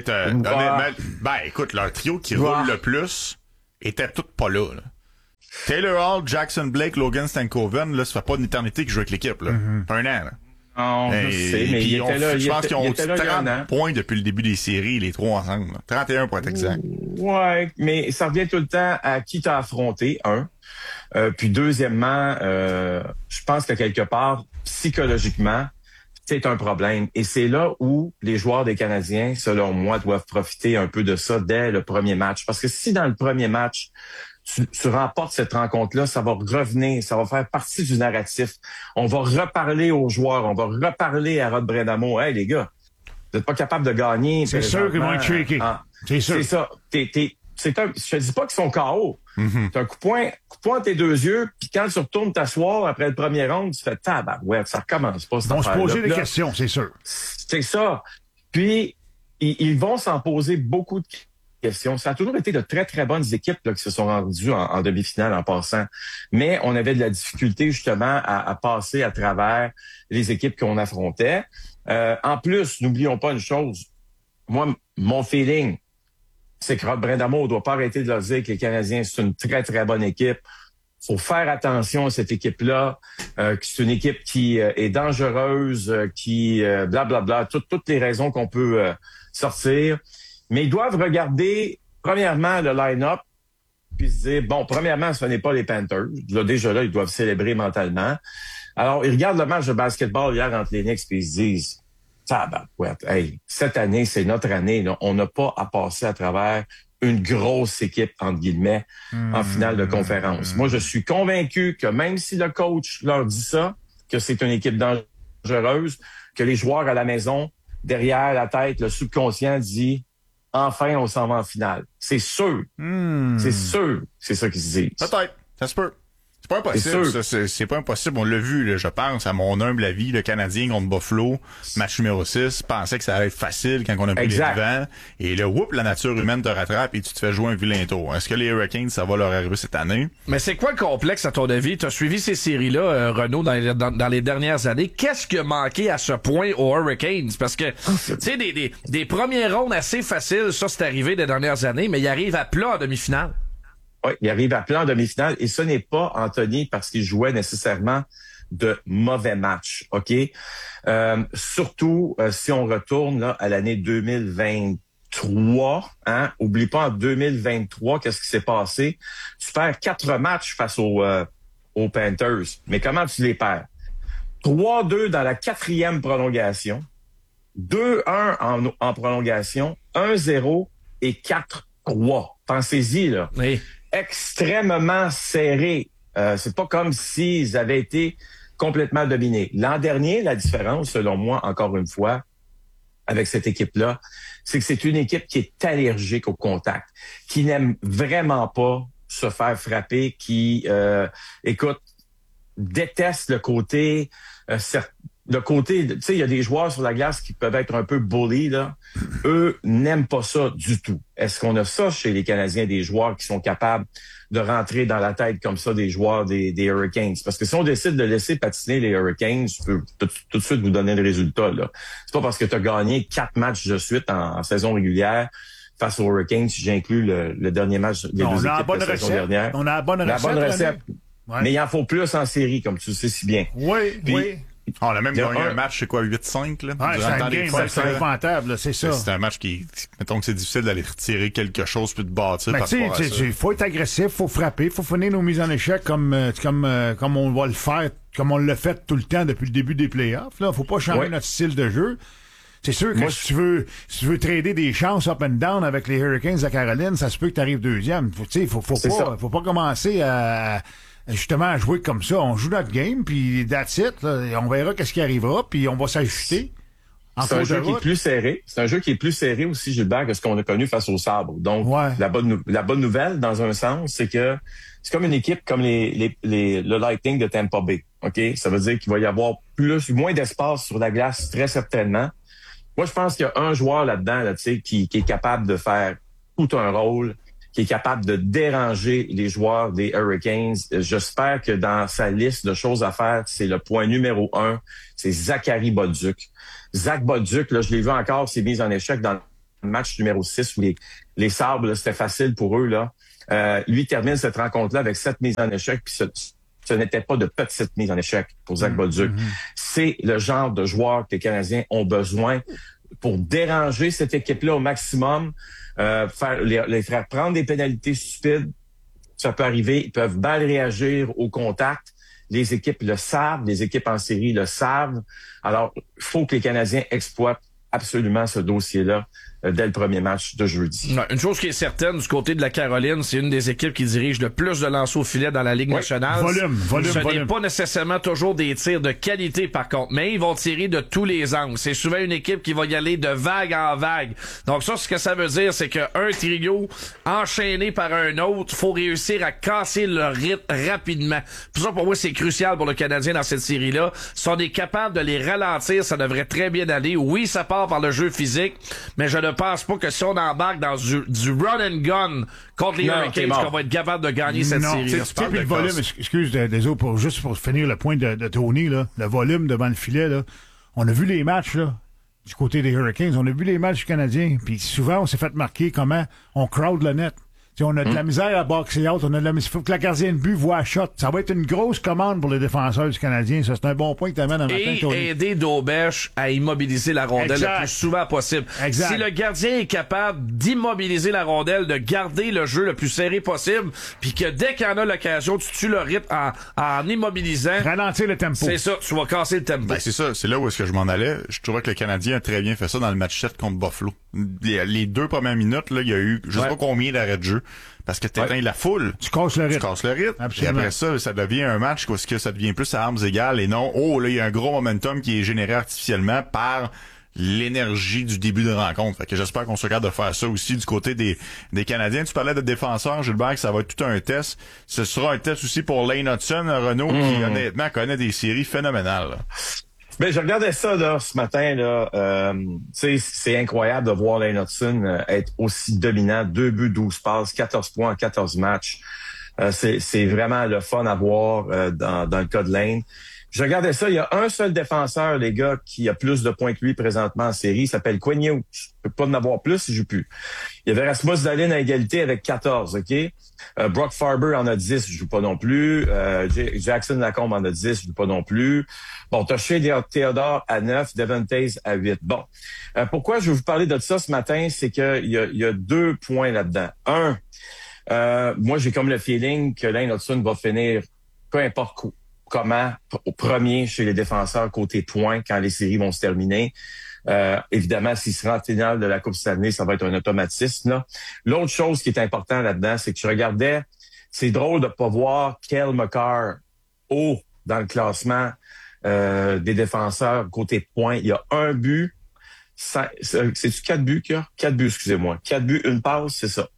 Écoute, leur trio qui roule le plus était tout pas là. Taylor Hall, Jackson Blake, Logan Stankoven, là, ça fait pas une éternité qu'ils jouent avec l'équipe, là. Un an, là. Non, je sais, mais je pense qu'ils ont 30 points depuis le début des séries, les trois ensemble. Là. 31 pour être exact. Ouais, mais ça revient tout le temps à qui t'as affronté, puis deuxièmement, je pense que quelque part, psychologiquement, c'est un problème. Et c'est là où les joueurs des Canadiens, selon moi, doivent profiter un peu de ça dès le premier match. Parce que si dans le premier match, tu remportes cette rencontre-là, ça va revenir, ça va faire partie du narratif. On va reparler aux joueurs, on va reparler à Rod Brind'Amour. Hey, les gars, vous n'êtes pas capable de gagner. C'est sûr qu'ils vont être shaky. C'est sûr. C'est ça. Je te dis pas qu'ils sont KO. T'as un coup de poing entre tes deux yeux, puis quand tu retournes t'asseoir après le premier round, tu fais tabarouette, ça recommence pas. Ils vont se poser des questions, c'est sûr. C'est ça. Puis, ils vont s'en poser beaucoup de questions. Ça a toujours été de très, très bonnes équipes là, qui se sont rendues en demi-finale en passant. Mais on avait de la difficulté justement à passer à travers les équipes qu'on affrontait. En plus, n'oublions pas une chose. Moi, mon feeling, c'est que Rod Brind'Amour ne doit pas arrêter de leur dire que les Canadiens, c'est une très, très bonne équipe. Il faut faire attention à cette équipe-là, que c'est une équipe qui est dangereuse, qui blablabla, toutes les raisons qu'on peut sortir. Mais ils doivent regarder, premièrement, le line-up, puis se dire, bon, premièrement, ce n'est pas les Panthers. Là, déjà là, ils doivent célébrer mentalement. Alors, ils regardent le match de basketball hier entre les Knicks, puis ils se disent, hey, cette année, c'est notre année. Là. On n'a pas à passer à travers une grosse équipe, entre guillemets, en finale de conférence. Moi, je suis convaincu que même si le coach leur dit ça, que c'est une équipe dangereuse, que les joueurs à la maison, derrière la tête, le subconscient dit « Enfin, on s'en va en finale ». C'est sûr. C'est sûr. C'est ça qu'ils se disent. Peut-être. Ça se peut. C'est pas impossible. C'est pas impossible. On l'a vu, là, je pense, à mon humble avis, le Canadien contre Buffalo, match numéro 6, pensait que ça allait être facile quand on a pris les devants. Et là, la nature humaine te rattrape et tu te fais jouer un vilain tour. Est-ce que les Hurricanes, ça va leur arriver cette année? Mais c'est quoi le complexe, à ton avis? Tu as suivi ces séries-là, Renaud, dans les dernières années. Qu'est-ce qui a manqué à ce point aux Hurricanes? Parce que, tu sais, des premiers rounds assez faciles, ça, c'est arrivé des dernières années, mais ils arrivent à plat en demi-finale. Oui, il arrive à plein en demi-finale et ce n'est pas, Anthony, parce qu'il jouait nécessairement de mauvais matchs, OK? Surtout si on retourne là, à l'année 2023, hein? Oublie pas, en 2023, qu'est-ce qui s'est passé? Tu perds 4 matchs face aux Panthers. Mais comment tu les perds? 3-2 dans la 4e prolongation, 2-1 en prolongation, 1-0 et 4-3. Pensez-y, là. Oui. Extrêmement serré. C'est pas comme s'ils avaient été complètement dominés. L'an dernier, la différence, selon moi, encore une fois, avec cette équipe-là, c'est que c'est une équipe qui est allergique au contact, qui n'aime vraiment pas se faire frapper, qui, déteste le côté... tu sais, il y a des joueurs sur la glace qui peuvent être un peu bully, là. Eux n'aiment pas ça du tout. Est-ce qu'on a ça chez les Canadiens, des joueurs qui sont capables de rentrer dans la tête comme ça des joueurs des Hurricanes? Parce que si on décide de laisser patiner les Hurricanes, je peux tout de suite vous donner le résultat, là. C'est pas parce que tu as gagné 4 matchs de suite en saison régulière face aux Hurricanes, si j'inclus le dernier match des deux équipes de la saison dernière. On a la bonne recette. Ouais. Mais il en faut plus en série, comme tu le sais si bien. Oui, oui. On a même gagné un match, c'est quoi, 8-5, là? Ouais, c'est un game, c'est épouvantable, c'est ça. C'est un match qui, mettons que c'est difficile d'aller retirer quelque chose puis de bâtir par rapport à ça. Il faut être agressif, faut frapper, faut finir nos mises en échec comme on va le faire, comme on l'a fait tout le temps depuis le début des playoffs, là. Faut pas changer notre style de jeu. C'est sûr que si tu veux trader des chances up and down avec les Hurricanes de Caroline, ça se peut que tu arrives deuxième. Faut pas commencer à jouer comme ça. On joue notre game, puis that's it. Là. On verra qu'est-ce qui arrivera, puis on va s'ajuster. C'est un jeu qui est plus serré. C'est un jeu qui est plus serré aussi, Gilbert, que ce qu'on a connu face au Sabre. Donc, la bonne nouvelle, dans un sens, c'est que c'est comme une équipe comme le Lightning de Tampa Bay. OK? Ça veut dire qu'il va y avoir moins d'espace sur la glace, très certainement. Moi, je pense qu'il y a un joueur là-dedans, qui est capable de faire tout un rôle, qui est capable de déranger les joueurs des Hurricanes. J'espère que dans sa liste de choses à faire, c'est le point numéro 1, c'est Zachary Bolduc. Zach Bolduc, là, je l'ai vu encore, s'est mis en échec dans le match numéro 6 où les Sabres, là, c'était facile pour eux. Là. Lui termine cette rencontre-là avec 7 mises en échec, puis ce n'était pas de petites mises en échec pour Zach Bolduc. C'est le genre de joueur que les Canadiens ont besoin pour déranger cette équipe-là au maximum, les faire prendre des pénalités stupides. Ça peut arriver, ils peuvent mal réagir au contact. Les équipes le savent, les équipes en série le savent. Alors, il faut que les Canadiens exploitent absolument ce dossier-là dès le premier match de jeudi. Une chose qui est certaine, du côté de la Caroline, c'est une des équipes qui dirige le plus de lancers au filet dans la Ligue nationale. Volume. Ce n'est pas nécessairement toujours des tirs de qualité, par contre, mais ils vont tirer de tous les angles. C'est souvent une équipe qui va y aller de vague en vague. Donc ça, ce que ça veut dire, c'est qu'un trio enchaîné par un autre, faut réussir à casser le rythme rapidement. Pour ça, pour moi, c'est crucial pour le Canadien dans cette série-là. Si on est capable de les ralentir, ça devrait très bien aller. Oui, ça part par le jeu physique, mais je ne pense pas que si on embarque dans du run and gun contre les Hurricanes, qu'on va être capable de gagner cette série. Le volume, excuse, désolé, juste pour finir le point de Tony, là, le volume devant le filet, là, on a vu les matchs là, du côté des Hurricanes, on a vu les matchs canadiens, puis souvent on s'est fait marquer comment on crowd le net. T'sais, on a de la misère à boxer out, on a de la misère. Faut que la gardienne de but voit à shot. Ça va être une grosse commande pour les défenseurs du Canadien. Ça, c'est un bon point que t'amènes un matin, Tony. Et aider Daubèche à immobiliser la rondelle le plus souvent possible. Exact. Si le gardien est capable d'immobiliser la rondelle, de garder le jeu le plus serré possible, puis que dès qu'il y en a l'occasion, tu tues le rythme en immobilisant. Ralentir le tempo. C'est ça, tu vas casser le tempo. Ben, c'est ça, c'est là où est-ce que je m'en allais. Je trouvais que le Canadien a très bien fait ça dans le match 7 contre Buffalo. Les 2 premières minutes, là, il y a eu, je sais pas combien d'arrêts de jeu. Parce que t'éteins la foule. Tu casses le rythme. Absolument. Et après ça devient un match où est-ce que ça devient plus à armes égales et non, là, il y a un gros momentum qui est généré artificiellement par l'énergie du début de rencontre. Fait que j'espère qu'on se regarde de faire ça aussi du côté des Canadiens. Tu parlais de défenseurs, Gilbert, que ça va être tout un test. Ce sera un test aussi pour Lane Hudson, Renaud, qui honnêtement connaît des séries phénoménales. Là. Ben, je regardais ça là ce matin là. C'est incroyable de voir Lane Hudson être aussi dominant. 2 buts, 12 passes, 14 points en 14 matchs. C'est vraiment le fun à voir dans le cas de Lane. Je regardais ça, il y a un seul défenseur, les gars, qui a plus de points que lui présentement en série. Il s'appelle Quinn Hughes. Je peux pas en avoir plus, il joue plus. Il y avait Rasmus Dahlin à égalité avec 14, OK? Brock Farber en a 10, je joue pas non plus. Jackson Lacombe en a 10, je joue pas non plus. Bon, t'as Shea Theodore à 9, Devon Taze à 8. Bon. Pourquoi je vais vous parler de ça ce matin? C'est qu'il y a 2 points là-dedans. Moi, j'ai comme le feeling que Lane Hudson va finir, peu importe comment, au premier chez les défenseurs côté points quand les séries vont se terminer. Évidemment, s'il se rend en finale de la Coupe Stanley, ça va être un automatisme. Là. L'autre chose qui est important là-dedans, c'est que je regardais, c'est drôle de pas voir Cale Makar haut dans le classement des défenseurs côté points. Il y a 1 but. C'est-tu 4 buts qu'il y a? 4 buts, excusez-moi. 4 buts, 1 passe, c'est ça.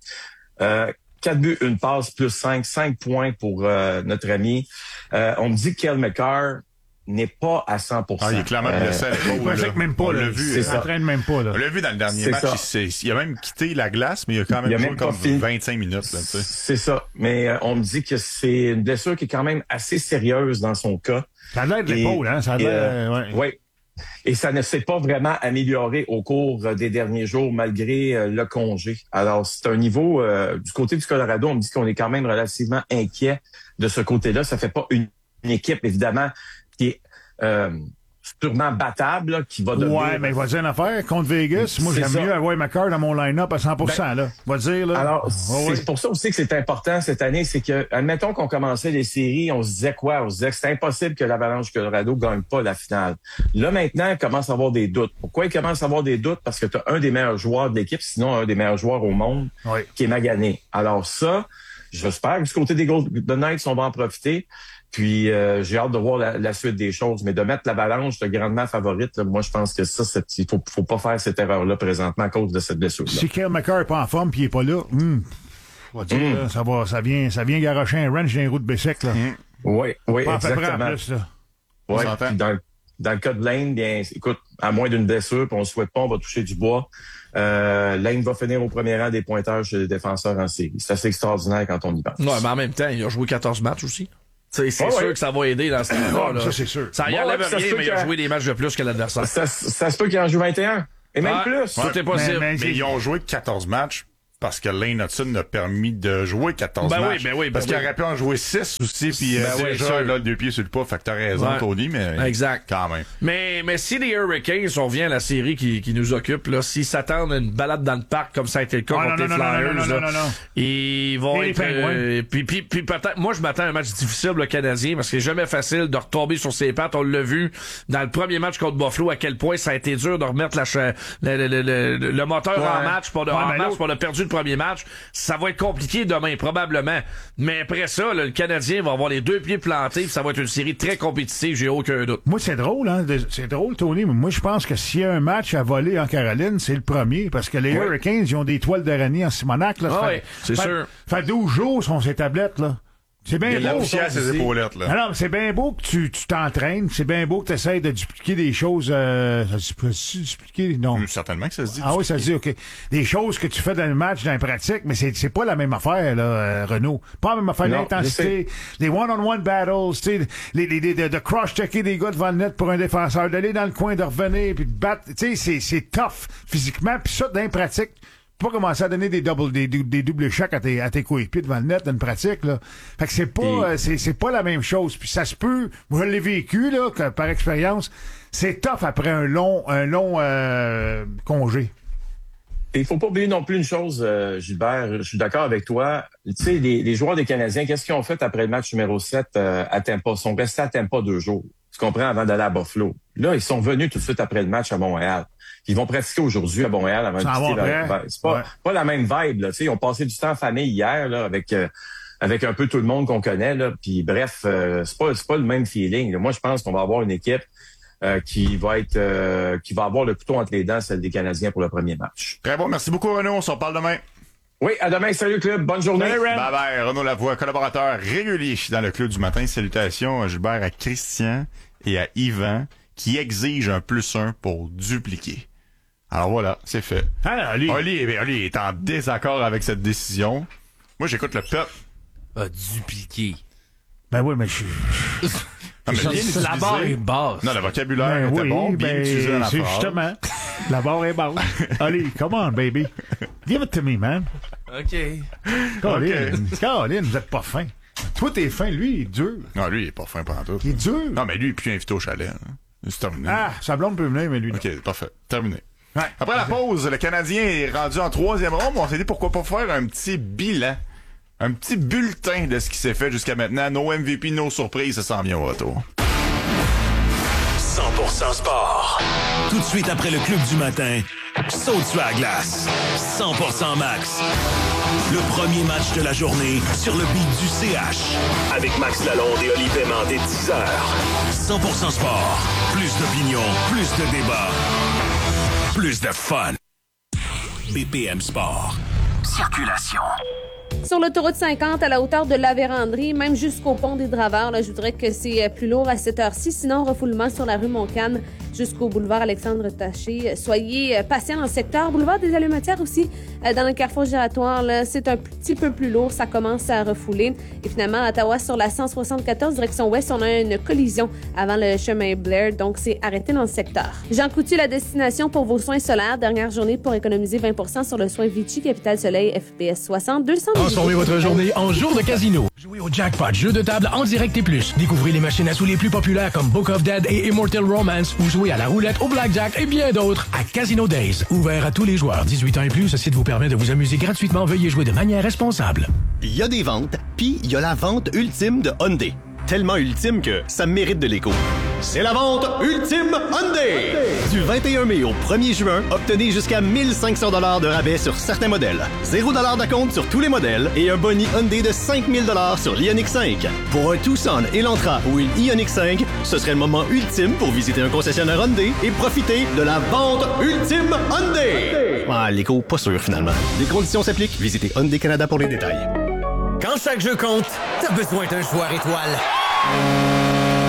4 buts, 1 passe, plus 5 points pour notre ami. On me dit que Cale Makar n'est pas à 100%. Il est clairement blessé à l'épaule. Même pas, on l'a vu. Il s'entraîne même pas. Là. On l'a vu dans le dernier match. Il a même quitté la glace, mais il a quand même joué comme 25 minutes. C'est ça. Mais on me dit que c'est une blessure qui est quand même assez sérieuse dans son cas. Ça a l'air de l'épaule, hein? Ça a l'air... Oui. Et ça ne s'est pas vraiment amélioré au cours des derniers jours, malgré le congé. Alors, c'est un niveau... du côté du Colorado, on me dit qu'on est quand même relativement inquiet de ce côté-là. Ça fait pas une équipe, évidemment, qui est sûrement battable, là, qui va devenir... Ouais, mais il va dire une affaire. Contre Vegas, moi, j'aime mieux avoir Makar dans mon line-up à 100%. Là. Va dire, là. Alors, c'est pour ça aussi que c'est important cette année, c'est que, admettons qu'on commençait les séries, on se disait quoi? On se disait que c'est impossible que l'Avalanche Colorado gagne pas la finale. Là, maintenant, il commence à avoir des doutes. Pourquoi il commence à avoir des doutes? Parce que tu as un des meilleurs joueurs de l'équipe, sinon un des meilleurs joueurs au monde, qui est magané. Alors ça, j'espère que du côté des Golden Knights, on va en profiter. Puis j'ai hâte de voir la suite des choses, mais de mettre l'Avalanche de grandement favorite, là, moi je pense que ça, il faut pas faire cette erreur-là présentement à cause de cette blessure-là. Si Cale Makar n'est pas en forme puis il n'est pas là, on va dire, là, ça vient garocher un wrench dans les roues de Bessic, là. Oui, pas exactement. En plus, là. Ouais, dans le cas de Lane, bien, écoute, à moins d'une blessure, puis on ne souhaite pas, on va toucher du bois. Lane va finir au premier rang des pointeurs chez les défenseurs en série. C'est assez extraordinaire quand on y pense. Ouais, mais en même temps, il a joué 14 matchs aussi. C'est sûr que ça va aider dans ce temps-là. Ça, c'est sûr. Ça y enlève rien, mais il a joué des matchs de plus que l'adversaire. Ça se peut qu'il en joue 21. Et même plus. Tout est possible. Mais ils ont joué 14 matchs parce que Lane Hudson a permis de jouer 14 matchs. Parce qu'il aurait pu en jouer 6 aussi, puis déjà, là, 2 pieds sur le pas. Fait que t'as raison, Tony, mais exact. Quand même. Mais si les Hurricanes, on revient à la série qui nous occupe, là, s'ils s'attendent à une balade dans le parc comme ça a été le cas contre les Flyers, ils vont être... Puis peut-être... Moi, je m'attends à un match difficile, le Canadien, parce que c'est jamais facile de retomber sur ses pattes. On l'a vu dans le premier match contre Buffalo, à quel point ça a été dur de remettre le moteur en match pour le perdu le premier match. Ça va être compliqué demain, probablement. Mais après ça, le Canadien va avoir les 2 pieds plantés, puis ça va être une série très compétitive, j'ai aucun doute. Moi, c'est drôle, hein. C'est drôle, Tony, mais moi, je pense que s'il y a un match à voler en Caroline, c'est le premier, parce que les Hurricanes, ils ont des toiles d'araignée en Simonac, là. C'est sûr. Fait 12 jours sur ces tablettes, là. C'est bien beau. Il y a de la poussière à ses épaulettes, là. Alors, c'est bien beau que tu t'entraînes. C'est bien beau que tu essaies de dupliquer des choses. Ça se peut dupliquer? Non. Certainement que ça se dit. Ah oui, ça se dit, OK. Des choses que tu fais dans le match, dans la pratique, mais c'est pas la même affaire, là, Renaud. Pas la même affaire. L'intensité, les one-on-one battles, tu sais, de cross-checker des gars devant le net pour un défenseur, d'aller dans le coin, de revenir, puis de battre. Tu sais, c'est tough physiquement. Puis ça, dans la pratique, pas commencer à donner des doubles chocs à tes coéquipiers devant le net dans une pratique, là. Fait que c'est pas la même chose. Puis ça se peut, moi je l'ai vécu, là, que, par expérience, c'est tough après un long congé. Et il faut pas oublier non plus une chose, Gilbert, je suis d'accord avec toi. Tu sais, les joueurs des Canadiens, qu'est-ce qu'ils ont fait après le match numéro 7 à Tampa? Ils sont restés à Tampa 2 jours. Tu comprends, avant d'aller à Buffalo. Là, ils sont venus tout de suite après le match à Montréal. Ils vont pratiquer aujourd'hui à Montréal avant de quitter. C'est pas la même vibe, là. Tu sais, ils ont passé du temps en famille hier, là, avec un peu tout le monde qu'on connaît, là. Puis bref, c'est pas le même feeling, là. Moi, je pense qu'on va avoir une équipe qui va avoir le couteau entre les dents, celle des Canadiens pour le premier match. Très bon. Merci beaucoup, Renaud. On s'en parle demain. Oui, à demain. Salut, club. Bonne journée. Bye bye. Renaud Lavoie, collaborateur régulier dans le club du matin. Salutations, Gilbert, à Christian et à Yvan, qui exigent un +1 pour dupliquer. Alors voilà, c'est fait. Oli est en désaccord avec cette décision. Moi, j'écoute le peuple. Dupliquer. Ben oui, mais je suis... La barre est basse. Non, le vocabulaire était bon, bien utilisé dans la phrase. Justement, la barre est basse. Allez, come on, baby. Give it to me, man. OK. Caroline, vous êtes pas fin. Toi, t'es fin, lui, il est dur. Non, lui, il est pas fin pendant tout. Il est dur. Non, mais lui, il est plus invité au chalet. Hein. C'est terminé. Ah, sa blonde peut venir, mais lui, non. OK, parfait. Terminé. Ouais. Après la pause, le Canadien est rendu en 3e ronde. On s'est dit pourquoi pas faire un petit bilan. Un petit bulletin de ce qui s'est fait jusqu'à maintenant. Nos MVP, nos surprises, ça s'en vient au retour. 100% sport. Tout de suite après le club du matin, saute sur la glace. 100% max. Le premier match de la journée sur le beat du CH. Avec Max Lalonde et Olivier Paiement dès 10h. 100% sport. Plus d'opinion, plus de débat. Plus de fun. BPM Sport. Circulation. Sur l'autoroute 50, à la hauteur de la Vérandrie, même jusqu'au pont des Draveurs, là, je voudrais que c'est plus lourd à cette heure-ci. Sinon, refoulement sur la rue Montcalm jusqu'au boulevard Alexandre Taché. Soyez patients dans le secteur. Boulevard des Allumetières aussi, dans le carrefour giratoire, là, c'est un petit peu plus lourd. Ça commence à refouler. Et finalement, à Ottawa, sur la 174, direction ouest, on a une collision avant le chemin Blair. Donc, c'est arrêté dans le secteur. Jean Coutu, la destination pour vos soins solaires. Dernière journée pour économiser 20% sur le soin Vichy, Capital Soleil, FPS 60, 200. Transformez votre journée en jour de casino. Jouez au jackpot, jeu de table en direct et plus. Découvrez les machines à sous les plus populaires comme Book of Dead et Immortal Romance ou jouez à la roulette, au blackjack et bien d'autres à Casino Days. Ouvert à tous les joueurs. 18 ans et plus, ce site vous permet de vous amuser gratuitement. Veuillez jouer de manière responsable. Il y a des ventes, puis il y a la vente ultime de Hyundai. Tellement ultime que ça mérite de l'écho. C'est la vente ultime Hyundai! Du 21 mai au 1er juin, obtenez jusqu'à 1500 $ de rabais sur certains modèles. 0 $ d'acompte sur tous les modèles et un boni Hyundai de 5000 $ sur l'Ioniq 5. Pour un Tucson, Elantra ou une Ioniq 5, ce serait le moment ultime pour visiter un concessionnaire Hyundai et profiter de la vente ultime Hyundai! Ah, l'écho, pas sûr finalement. Les conditions s'appliquent. Visitez Hyundai Canada pour les détails. Quand chaque jeu compte, t'as besoin d'un joueur étoile.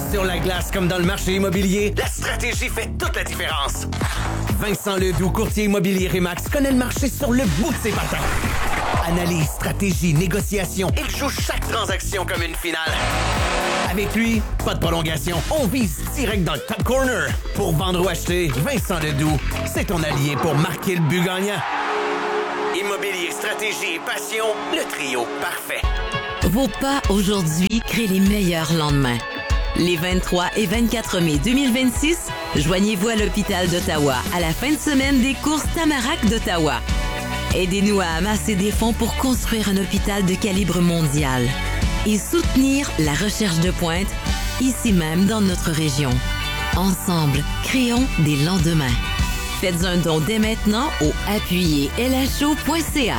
Sur la glace comme dans le marché immobilier, la stratégie fait toute la différence. Vincent Ledoux, courtier immobilier Remax, connaît le marché sur le bout de ses patins. Analyse, stratégie, négociation, il joue chaque transaction comme une finale. Avec lui, pas de prolongation, on vise direct dans le top corner. Pour vendre ou acheter, Vincent Ledoux, c'est ton allié pour marquer le but gagnant. Immobilier, stratégie et passion, le trio parfait. Vos pas aujourd'hui créent les meilleurs lendemains. Les 23 et 24 mai 2026, joignez-vous à l'hôpital d'Ottawa à la fin de semaine des courses Tamarack d'Ottawa. Aidez-nous à amasser des fonds pour construire un hôpital de calibre mondial et soutenir la recherche de pointe ici même dans notre région. Ensemble, créons des lendemains. Faites un don dès maintenant au appuyez-lho.ca.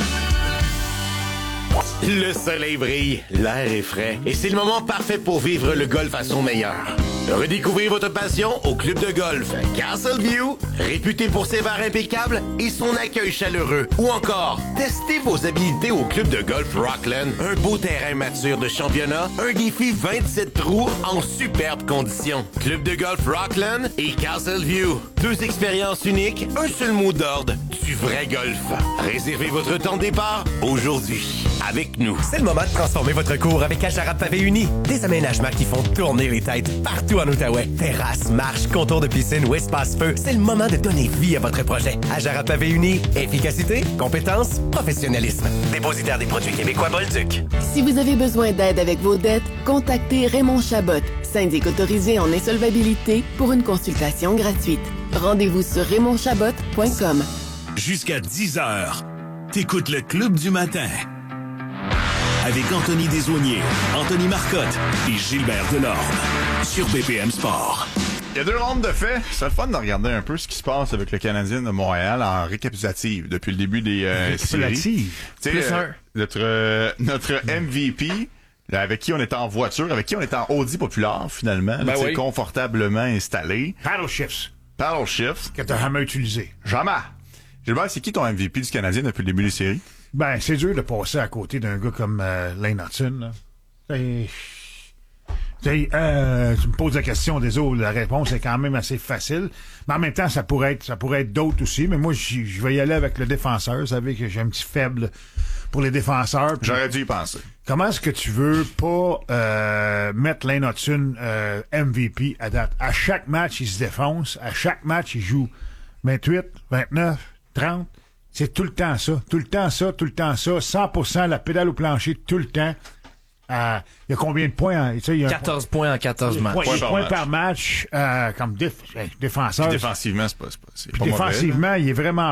Le soleil brille, l'air est frais et c'est le moment parfait pour vivre le golf à son meilleur. Redécouvrez votre passion au club de golf Castleview, réputé pour ses bars impeccables et son accueil chaleureux. Ou encore, testez vos habilités au club de golf Rockland, un beau terrain mature de championnat, un défi 27 trous en superbes conditions. Club de golf Rockland et Castleview. 2 expériences uniques, un seul mot d'ordre, du vrai golf. Réservez votre temps de départ aujourd'hui. Avec nous. C'est le moment de transformer votre cours avec Ajarat Pavé Uni. Des aménagements qui font tourner les têtes partout en Outaouais. Terrasse, marche, contour de piscine ou espace-feu. C'est le moment de donner vie à votre projet. Ajarat Pavé Uni. Efficacité, compétence, professionnalisme. Dépositaire des produits québécois Bolduc. Si vous avez besoin d'aide avec vos dettes, contactez Raymond Chabot, syndic autorisé en insolvabilité, pour une consultation gratuite. Rendez-vous sur RaymondChabot.com. Jusqu'à 10h, t'écoutes le Club du matin. Avec Anthony Desaulniers, Anthony Marcotte et Gilbert Delorme sur BPM Sport. Il y a 2 rondes de fait. C'est le fun de regarder un peu ce qui se passe avec le Canadien de Montréal en récapitulative depuis le début des séries. Notre MVP, là, avec qui on était en voiture, avec qui on était en Audi populaire finalement, là, oui. Confortablement installé. Paddle Shifts. Que t'as jamais utilisé. Jamais. Gilbert, c'est qui ton MVP du Canadien depuis le début des séries? Ben, c'est dur de passer à côté d'un gars comme Lane Hutson, là. Tu me poses la question, désolé, la réponse est quand même assez facile. Mais en même temps, ça pourrait être d'autres aussi. Mais moi, je vais y aller avec le défenseur. Vous savez que j'ai un petit faible pour les défenseurs. J'aurais dû y penser. Comment est-ce que tu veux pas mettre Lane Hutson MVP à date? À chaque match, il se défonce. À chaque match, il joue 28, 29, 30. C'est tout le temps ça. 100% la pédale au plancher tout le temps. Il y a combien de points? 14 points en 14 matchs. Points par match comme défenseur. Puis défensivement, c'est pas défensivement, mauvais, il est vraiment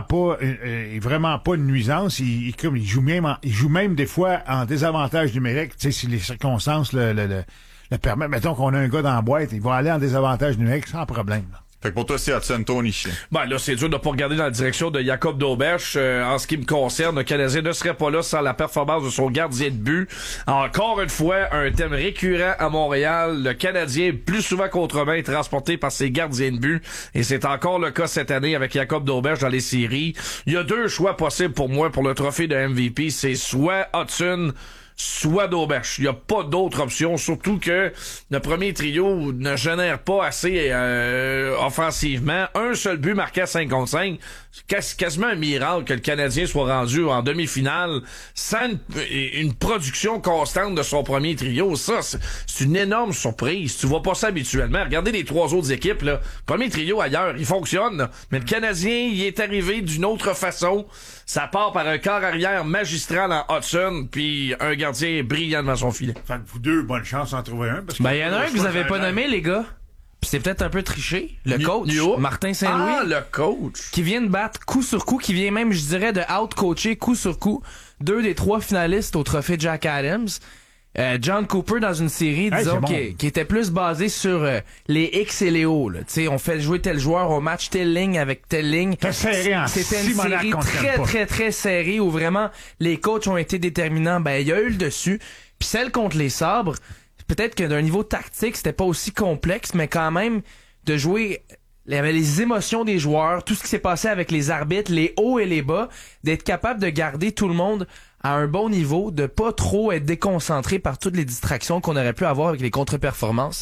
pas une nuisance. Il joue même des fois en désavantage numérique. Si les circonstances le permettent. Mettons qu'on a un gars dans la boîte, il va aller en désavantage numérique sans problème. Fait que pour toi, c'est Hudson, Tony. Ben là, c'est dur de pas regarder dans la direction de Jacob Dauberge. En ce qui me concerne, le Canadien ne serait pas là sans la performance de son gardien de but. Encore une fois, un thème récurrent à Montréal. Le Canadien, plus souvent qu'autrement, est transporté par ses gardiens de but. Et c'est encore le cas cette année avec Jacob Dauberge dans les séries. Il y a 2 choix possibles pour moi pour le trophée de MVP. C'est soit Hudson, soit Dauberge. Il n'y a pas d'autre option, surtout que le premier trio ne génère pas assez offensivement. Un seul but marqué à 5 contre 5. C'est quasiment un miracle que le Canadien soit rendu en demi-finale sans une production constante de son premier trio. Ça, c'est une énorme surprise. Tu vois pas ça habituellement. Regardez les 3 autres équipes, là. Premier trio ailleurs, il fonctionne, là. Mais le Canadien, il est arrivé d'une autre façon. Ça part par un quart arrière magistral en Hudson, puis un gardien brillant devant son filet. Fait que vous 2, bonne chance d'en trouver un. Ben, il y en a un que vous avez pas nommé, les gars. Puis c'est peut-être un peu triché. Le coach, Martin Saint-Louis. Ah, le coach. Qui vient de battre coup sur coup, qui vient même, je dirais, de out-coacher coup sur coup 2 des 3 finalistes au trophée Jack Adams. John Cooper dans une série, disons, qui était plus basée sur les X et les O. T'sais, on fait jouer tel joueur au match, telle ligne avec telle ligne. C'était une série très, très serrée où vraiment les coachs ont été déterminants. Ben, il y a eu le dessus. Puis celle contre les Sabres, peut-être que d'un niveau tactique, c'était pas aussi complexe, mais quand même, de jouer... Il y avait les émotions des joueurs, tout ce qui s'est passé avec les arbitres, les hauts et les bas, d'être capable de garder tout le monde à un bon niveau, de pas trop être déconcentré par toutes les distractions qu'on aurait pu avoir avec les contre-performances.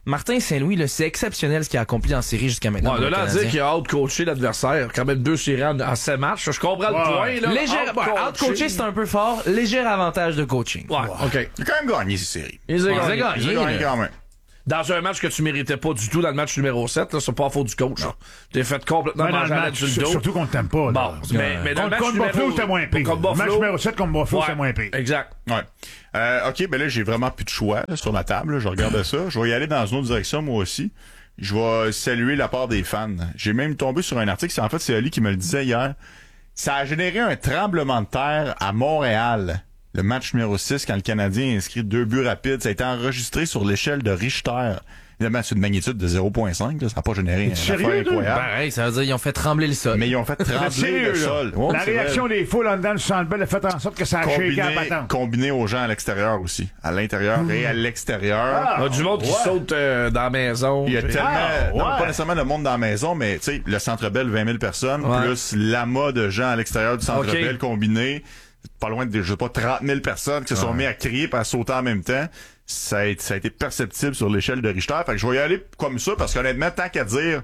Martin Saint-Louis, là, c'est exceptionnel ce qu'il a accompli en série jusqu'à maintenant. Ouais, de là à dire qu'il a out-coaché l'adversaire. Quand même 2 séries en 7 matchs. Je comprends le point, là. Out-coaché, c'est un peu fort. Léger avantage de coaching. Ouais, OK. Il a quand même gagné ces séries. Il a gagné quand même. Dans un match que tu méritais pas du tout, dans le match numéro 7, là, c'est pas la faute du coach. T'es fait complètement manger à la sur le dos. Surtout qu'on t'aime pas. Bon, mais dans le match contre Buffalo, c'était moins pire. Le match numéro 7 contre Buffalo, c'était moins pire. Exact. Ouais. OK, ben là, j'ai vraiment plus de choix là, sur ma table. Là, je regarde ça. Je vais y aller dans une autre direction, moi aussi. Je vais saluer la part des fans. J'ai même tombé sur un article. En fait, c'est Ali qui me le disait hier. Ça a généré un tremblement de terre à Montréal. Le match numéro 6, quand le Canadien a inscrit 2 buts rapides, ça a été enregistré sur l'échelle de Richter. Évidemment, c'est une magnitude de 0.5, là, ça n'a pas généré un affaire incroyable. Ben, ça veut dire qu'ils ont fait trembler le sol. Mais ils ont fait trembler le sol. Ouais, la réaction des foules en dedans du Centre Bell a fait en sorte que ça a shaké à battant. Combiné aux gens à l'extérieur aussi. À l'intérieur et à l'extérieur. Il y a du monde qui saute dans la maison. Il y a tellement... Non, pas nécessairement le monde dans la maison, mais tu sais, le Centre Bell, 20 000 personnes, plus l'amas de gens à l'extérieur du Centre Bell combiné. Pas loin de, je sais pas, 30 000 personnes qui se sont mis à crier et à sauter en même temps. Ça a été perceptible sur l'échelle de Richter. Fait que je vais y aller comme ça parce qu'honnêtement, tant qu'à dire,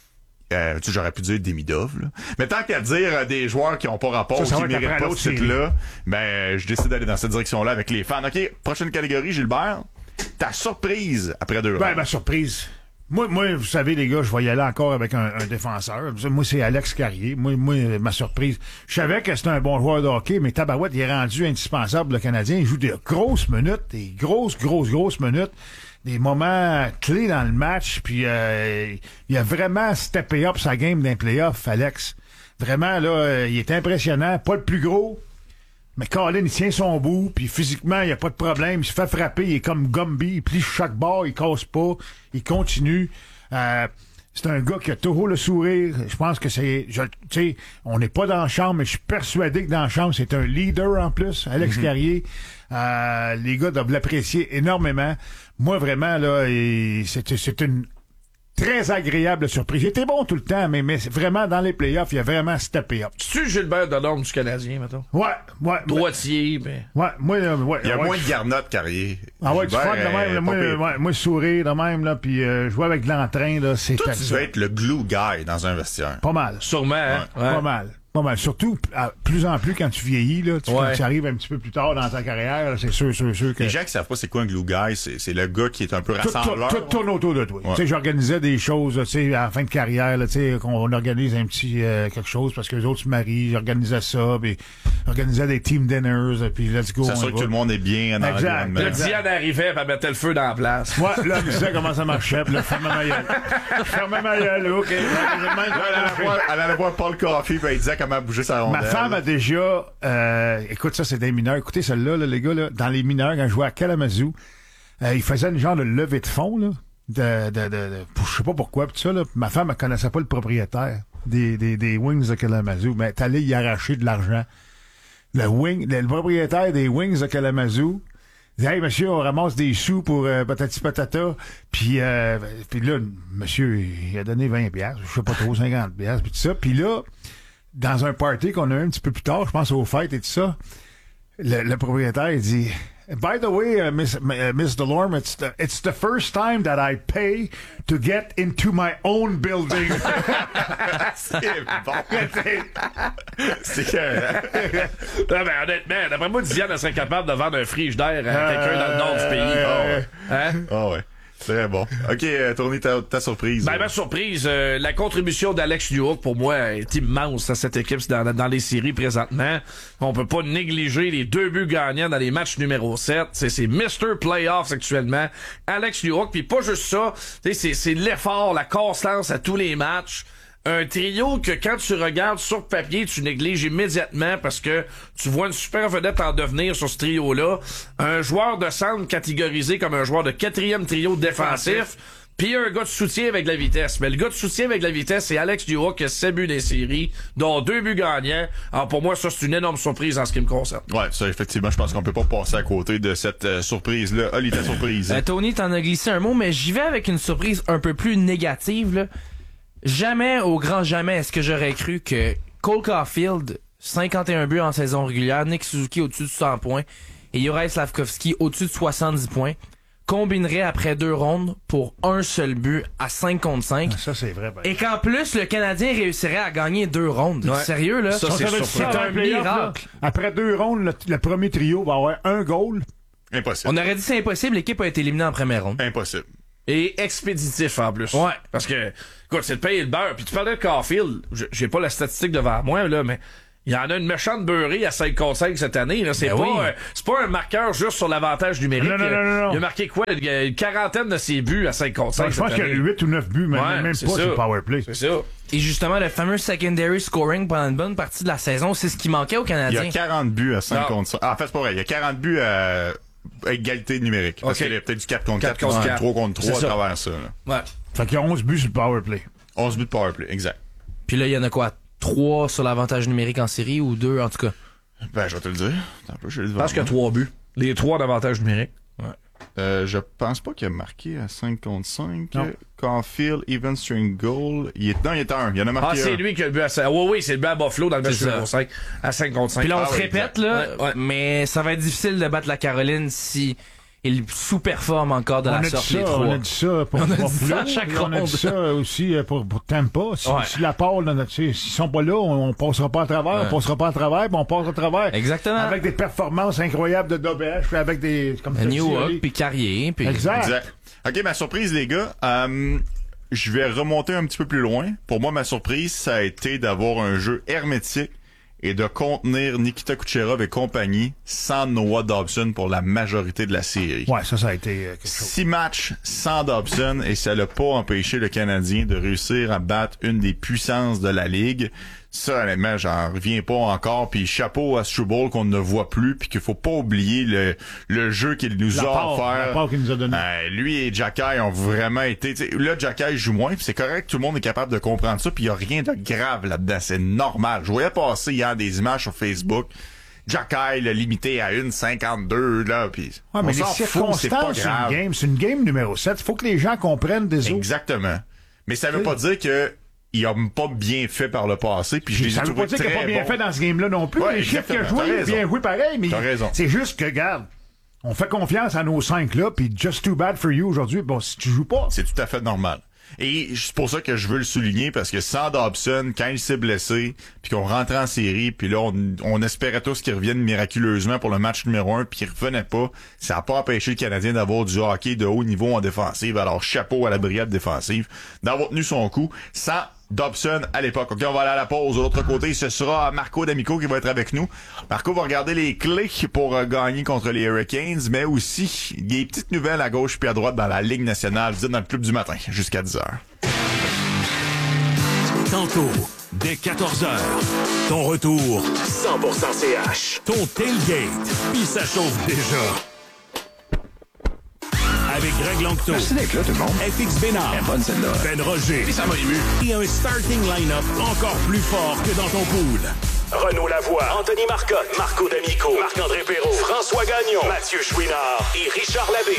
tu sais, j'aurais pu dire Demidov, là. Mais tant qu'à dire des joueurs qui ont pas rapport ou qui méritent pas ce titre-là, ben, je décide d'aller dans cette direction-là avec les fans. OK, prochaine catégorie, Gilbert. Ta surprise après 2 rounds. Ma surprise. Moi, vous savez, les gars, je vais y aller encore avec un défenseur. Moi, c'est Alex Carrier. Moi, ma surprise. Je savais que c'était un bon joueur de hockey, mais Tabarouette, il est rendu indispensable, le Canadien. Il joue des grosses minutes, des grosses minutes, des moments clés dans le match, puis il a vraiment steppé up sa game d'un playoff, Alex. Vraiment, là, il est impressionnant. Pas le plus gros, mais Colin, il tient son bout, puis physiquement, il n'y a pas de problème. Il se fait frapper, il est comme Gumby, il plie chaque barre, il casse pas, il continue. C'est un gars qui a toujours le sourire. Je pense que tu sais, on n'est pas dans la chambre, mais je suis persuadé que dans la chambre, c'est un leader en plus, Alex Carrier. Les gars doivent l'apprécier énormément. Moi, vraiment, là, c'est une très agréable surprise. Il était bon tout le temps, mais vraiment, dans les playoffs, il a vraiment steppé up. Tu Gilbert Delorme du Canadien, mettons? Ouais. Droitier, mais... Ouais, moi, il y a moins de garnotte, Carrier. Ah ouais, tu frottes de même, moi, sourire de même, là, puis jouer avec de l'entrain, là, c'est... Toi, tu veux être le glue guy dans un vestiaire. Pas mal. Sûrement, hein? Pas mal. Surtout, plus en plus quand tu vieillis, là, quand tu arrives un petit peu plus tard dans ta carrière, là, c'est sûr que... Les gens qui savent pas c'est quoi un glue guy, c'est le gars qui est un peu rassembleur. Tout tourne autour de toi. Tu sais, j'organisais des choses, tu sais, à la fin de carrière, tu sais, qu'on organise un petit quelque chose parce que les autres se marient, j'organisais ça, puis j'organisais des team dinners, puis let's go. C'est sûr que tout le monde est bien dans l'environnement. Le Diane arrivait, puis elle mettait le feu dans la place. Ouais, là, tu sais comment ça marchait, puis là, fermais ma gueule, OK. Elle allait voir Paul Coffey, puis elle disait comment bouger sa rondelle. Ma femme a déjà... écoute, ça, c'est des mineurs. Écoutez, celle-là, là, les gars, là, dans les mineurs, quand je jouais à Kalamazoo, il faisait une genre de levée de fonds, là, je sais pas pourquoi, pis tout ça, là. Ma femme, elle connaissait pas le propriétaire des Wings de Kalamazoo, mais elle est allée y arracher de l'argent. Le propriétaire des Wings de Kalamazoo, il dit, hey, monsieur, on ramasse des sous pour patati patata. Puis là, monsieur, il a donné 20$, je sais pas trop, 50$, puis tout ça. Puis là, dans un party qu'on a eu un petit peu plus tard, je pense aux fêtes et tout ça, le propriétaire, il dit, by the way, Miss Delorme, it's the first time that I pay to get into my own building. C'est bon. C'est que... Non, mais honnêtement, d'après moi, Diane serait capable de vendre un frigidaire à quelqu'un dans le nord du pays. Hein? Ah ouais. Très bon. OK, Tony, ta surprise. Ben, ma surprise, la contribution d'Alex Newhook, pour moi, est immense à cette équipe dans les séries présentement. On peut pas négliger les 2 buts gagnants dans les matchs numéro 7. C'est Mr. Playoffs actuellement. Alex Newhook, puis pas juste ça, c'est l'effort, la constance à tous les matchs. Un trio que quand tu regardes sur papier, tu négliges immédiatement parce que tu vois une super vedette en devenir sur ce trio-là. Un joueur de centre catégorisé comme un joueur de 4e trio défensif. Puis un gars de soutien avec la vitesse. Mais le gars de soutien avec la vitesse, c'est Alex Newhook qui a 7 buts des séries, dont 2 buts gagnants. Alors pour moi, ça, c'est une énorme surprise en ce qui me concerne. Ouais, ça, effectivement, je pense qu'on peut pas passer à côté de cette surprise-là. Oli, ta surprise. Tony, t'en as glissé un mot, mais j'y vais avec une surprise un peu plus négative, là. Jamais, au grand jamais, est-ce que j'aurais cru que Cole Caulfield, 51 buts en saison régulière, Nick Suzuki au-dessus de 100 points et Juraj Slafkovský au-dessus de 70 points, combinerait après 2 rondes pour un seul but à 5 contre 5. Ça, c'est vrai. Et qu'en plus, le Canadien réussirait à gagner 2 rondes. Ouais. Sérieux, là? Ça, c'est un miracle. Après 2 rondes, le premier trio va avoir un goal. Impossible. On aurait dit c'est impossible, l'équipe a été éliminée en première ronde. Impossible. Et expéditif en plus. Ouais. Parce que, écoute, c'est de payer le beurre. Puis tu parlais de Caulfield, j'ai pas la statistique devant moi, là, mais il y en a une méchante beurrée à 5 contre 5 cette année. Là. C'est pas un marqueur juste sur l'avantage numérique. Non. Il a marqué quoi? Il y a une quarantaine de ses buts à 5 contre 5 je pense qu'il y a 8 ou 9 buts, même pas sur le powerplay. C'est ça. Et justement, le fameux secondary scoring pendant une bonne partie de la saison, c'est ce qui manquait aux Canadiens. Il y a 40 buts à 5 contre 5. En fait, c'est pas vrai. Il y a 40 buts à égalité numérique. Parce qu'il y a peut-être du 4 contre 4, 3 contre 3 à travers ça. Là. Ouais. Fait qu'il y a 11 buts sur le powerplay. 11 buts de powerplay, exact. Puis là, il y en a quoi? 3 sur l'avantage numérique en série ou 2 en tout cas? Ben, je vais te le dire. Je pense qu'il y a 3 buts. Les 3 d'avantage numérique. Ouais. Je pense pas qu'il a marqué à 5 contre 5. Caulfield, even string goal. Il est à 1. Il y en a marqué c'est lui qui a le but à 5. Oui, c'est le but à Buffalo dans le match numéro 5. À 5 contre 5. Puis là, on se répète, là, mais ça va être difficile de battre la Caroline si il sous-performe encore de la sorte les 3. On a dit ça pour Buffalo. À chaque on a dit ça aussi pour Tampa. Si la part, s'ils sont pas là, on passera pas à travers. On passera pas à travers, puis on passe à travers. Exactement. Avec des performances incroyables de Dobesh, puis avec des... comme New York, puis Carrier. Puis... Exact. OK, ma surprise, les gars, je vais remonter un petit peu plus loin. Pour moi, ma surprise, ça a été d'avoir un jeu hermétique et de contenir Nikita Kucherov et compagnie sans Noah Dobson pour la majorité de la série. Ouais, ça a été quelque chose. 6 matchs sans Dobson et ça l'a pas empêché le Canadien de réussir à battre une des puissances de la Ligue. Ça, honnêtement, j'en reviens pas encore. Puis chapeau à Struble qu'on ne voit plus, puis qu'il faut pas oublier le jeu qu'il nous a offert. La part qu'il nous a donné. Lui et Jacky ont vraiment été... Là, Jacky joue moins, puis c'est correct, tout le monde est capable de comprendre ça, puis il y a rien de grave là-dedans. C'est normal. Je voyais passer hier des images sur Facebook. Jacky l'a limité à 1,52, là, puis mais les circonstances, c'est une game numéro 7. Faut que les gens comprennent des autres. Exactement. Mais ça veut pas dire que il a pas bien fait par le passé, puis je les ai trouvés très bons. Ça veut pas dire qu'il a pas bien fait dans ce game-là non plus. Ouais, les chiffres qu'il a joué, il a bien joué pareil, mais c'est juste que, regarde, on fait confiance à nos 5 là, puis just too bad for you aujourd'hui. Bon, si tu joues pas. C'est tout à fait normal. Et c'est pour ça que je veux le souligner, parce que sans Dobson, quand il s'est blessé, puis qu'on rentrait en série, puis là, on espérait tous qu'il revienne miraculeusement pour le match numéro 1, puis il revenait pas. Ça n'a pas empêché le Canadien d'avoir du hockey de haut niveau en défensive. Alors, chapeau à la brigade défensive, d'avoir tenu son coup sans Dobson à l'époque. OK, on va aller à la pause. De l'autre côté, ce sera Marco D'Amico qui va être avec nous. Marco va regarder les clés pour gagner contre les Hurricanes, mais aussi des petites nouvelles à gauche puis à droite dans la Ligue nationale. Vous êtes dans le club du matin jusqu'à 10h. Tantôt, dès 14h, ton retour 100% CH. Ton tailgate, puis ça chauffe déjà. Avec Greg Langto. Merci d'être là, tout le monde. FX Bénard. Bonne celle-là. Ben Roger. Puis ça m'a ému. Et un starting line-up encore plus fort que dans ton pool. Renaud Lavoie, Anthony Marcotte, Marco D'Amico, Marc-André Perrault, François Gagnon, Mathieu Chouinard et Richard Labbé.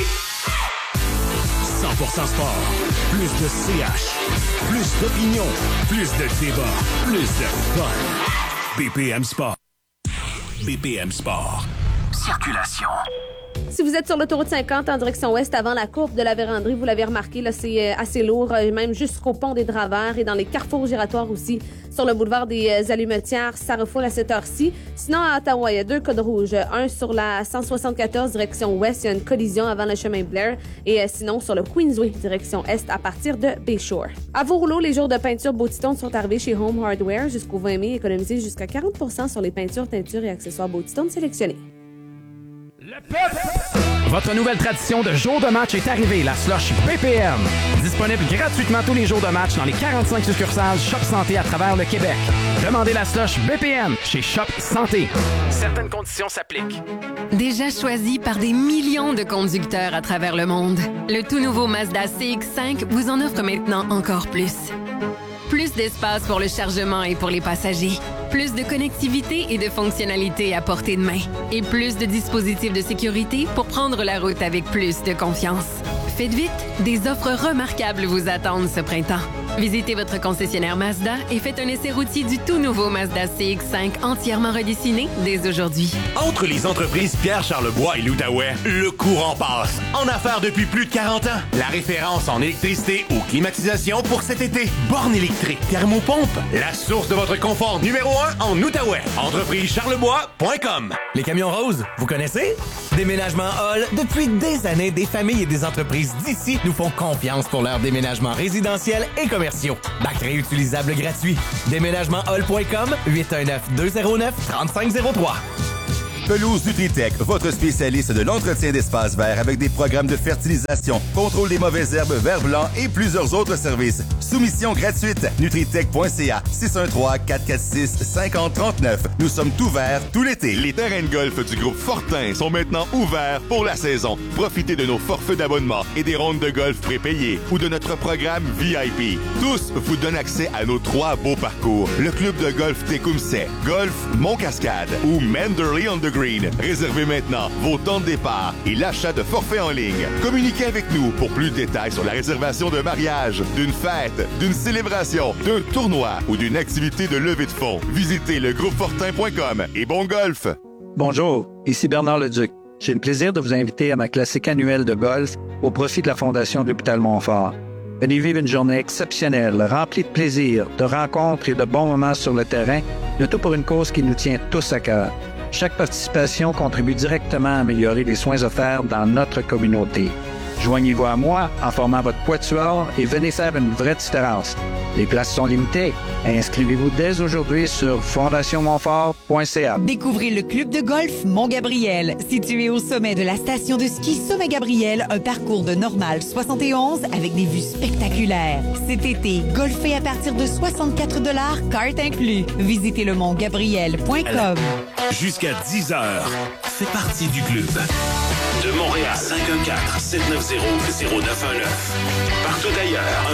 100% sport. Plus de CH. Plus d'opinion. Plus de débat. Plus de fun. BPM Sport. BPM Sport. Circulation. Si vous êtes sur l'autoroute 50 en direction ouest avant la courbe de la Vérandrie, vous l'avez remarqué, là, c'est assez lourd, même jusqu'au pont des Dravers et dans les carrefours giratoires aussi. Sur le boulevard des Allumetières, ça refoule à cette heure-ci. Sinon, à Ottawa, il y a 2 codes rouges. Un sur la 174 direction ouest, il y a une collision avant le chemin Blair. Et sinon, sur le Queensway direction est à partir de Bayshore. À Vaux-Rouleau, les jours de peinture Beautitone sont arrivés chez Home Hardware. Jusqu'au 20 mai, économisez jusqu'à 40% sur les peintures, teintures et accessoires Beautitone sélectionnés. Votre nouvelle tradition de jour de match est arrivée, la slush BPM. Disponible gratuitement tous les jours de match dans les 45 succursales Shop Santé à travers le Québec. Demandez la slush BPM chez Shop Santé. Certaines conditions s'appliquent. Déjà choisi par des millions de conducteurs à travers le monde, le tout nouveau Mazda CX-5 vous en offre maintenant encore plus. Plus d'espace pour le chargement et pour les passagers. Plus de connectivité et de fonctionnalités à portée de main. Et plus de dispositifs de sécurité pour prendre la route avec plus de confiance. Faites vite, des offres remarquables vous attendent ce printemps. Visitez votre concessionnaire Mazda et faites un essai routier du tout nouveau Mazda CX-5 entièrement redessiné dès aujourd'hui. Entre les entreprises Pierre Charlebois et l'Outaouais, le courant passe. En affaires depuis plus de 40 ans. La référence en électricité ou climatisation pour cet été. Borne électrique, thermopompe, la source de votre confort numéro 1 en Outaouais. Entreprisecharlebois.com. Les camions roses, vous connaissez? Déménagement Hall. Depuis des années, des familles et des entreprises d'ici nous font confiance pour leur déménagement résidentiel et commerciaux. Bac réutilisable gratuit. Déménagementhall.com 819-209-3503. Pelouse Nutritech, votre spécialiste de l'entretien d'espaces verts avec des programmes de fertilisation, contrôle des mauvaises herbes, vert blanc et plusieurs autres services. Soumission gratuite. Nutritech.ca 613-446-5039. Nous sommes ouverts tout l'été. Les terrains de golf du groupe Fortin sont maintenant ouverts pour la saison. Profitez de nos forfaits d'abonnement et des rondes de golf prépayées ou de notre programme VIP. Tous vous donnent accès à nos 3 beaux parcours. Le club de golf Tecumseh, Golf Mont-Cascade ou Manderley on the Green. Réservez maintenant vos temps de départ et l'achat de forfaits en ligne. Communiquez avec nous pour plus de détails sur la réservation d'un mariage, d'une fête, d'une célébration, d'un tournoi ou d'une activité de levée de fonds. Visitez legroupefortin.com et bon golf! Bonjour, ici Bernard Leduc. J'ai le plaisir de vous inviter à ma classique annuelle de golf au profit de la Fondation de l'Hôpital Montfort. Venez vivre une journée exceptionnelle, remplie de plaisir, de rencontres et de bons moments sur le terrain, le tout pour une cause qui nous tient tous à cœur. Chaque participation contribue directement à améliorer les soins offerts dans notre communauté. Joignez-vous à moi en formant votre quatuor et venez faire une vraie différence. Les places sont limitées. Inscrivez-vous dès aujourd'hui sur fondationmontfort.ca. Découvrez le club de golf Mont-Gabriel. Situé au sommet de la station de ski Sommet-Gabriel, un parcours de normal 71 avec des vues spectaculaires. Cet été, golfez à partir de 64 $, carte inclus. Visitez le montgabriel.com. Jusqu'à 10h, fais partie du club. De Montréal, 514-790-0919. Partout ailleurs,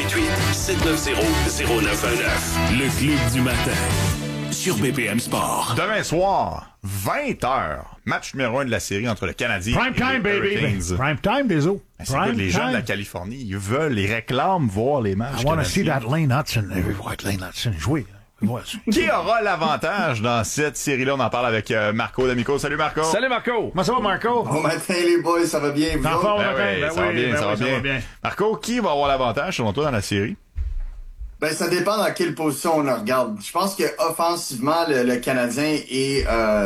1-888-790-0919. Le club du matin, sur BPM Sport. Demain soir, 20h, match numéro 1 de la série entre le Canadien Prime et time, les baby. Hurricanes. Prime time, des eaux. Les gens de la Californie, ils veulent, ils réclament voir les matchs I want to see canadiens. that Lane Hudson. Voir Lane Hudson jouer. Qui aura l'avantage dans cette série-là? On en parle avec Marco D'Amico. Salut Marco! Salut Marco! Comment ça va, Marco? Bon matin les boys, ça va bien? Ça va bien. Marco, qui va avoir l'avantage selon toi dans la série? Ben, ça dépend dans quelle position on regarde. Je pense que offensivement, le Canadien et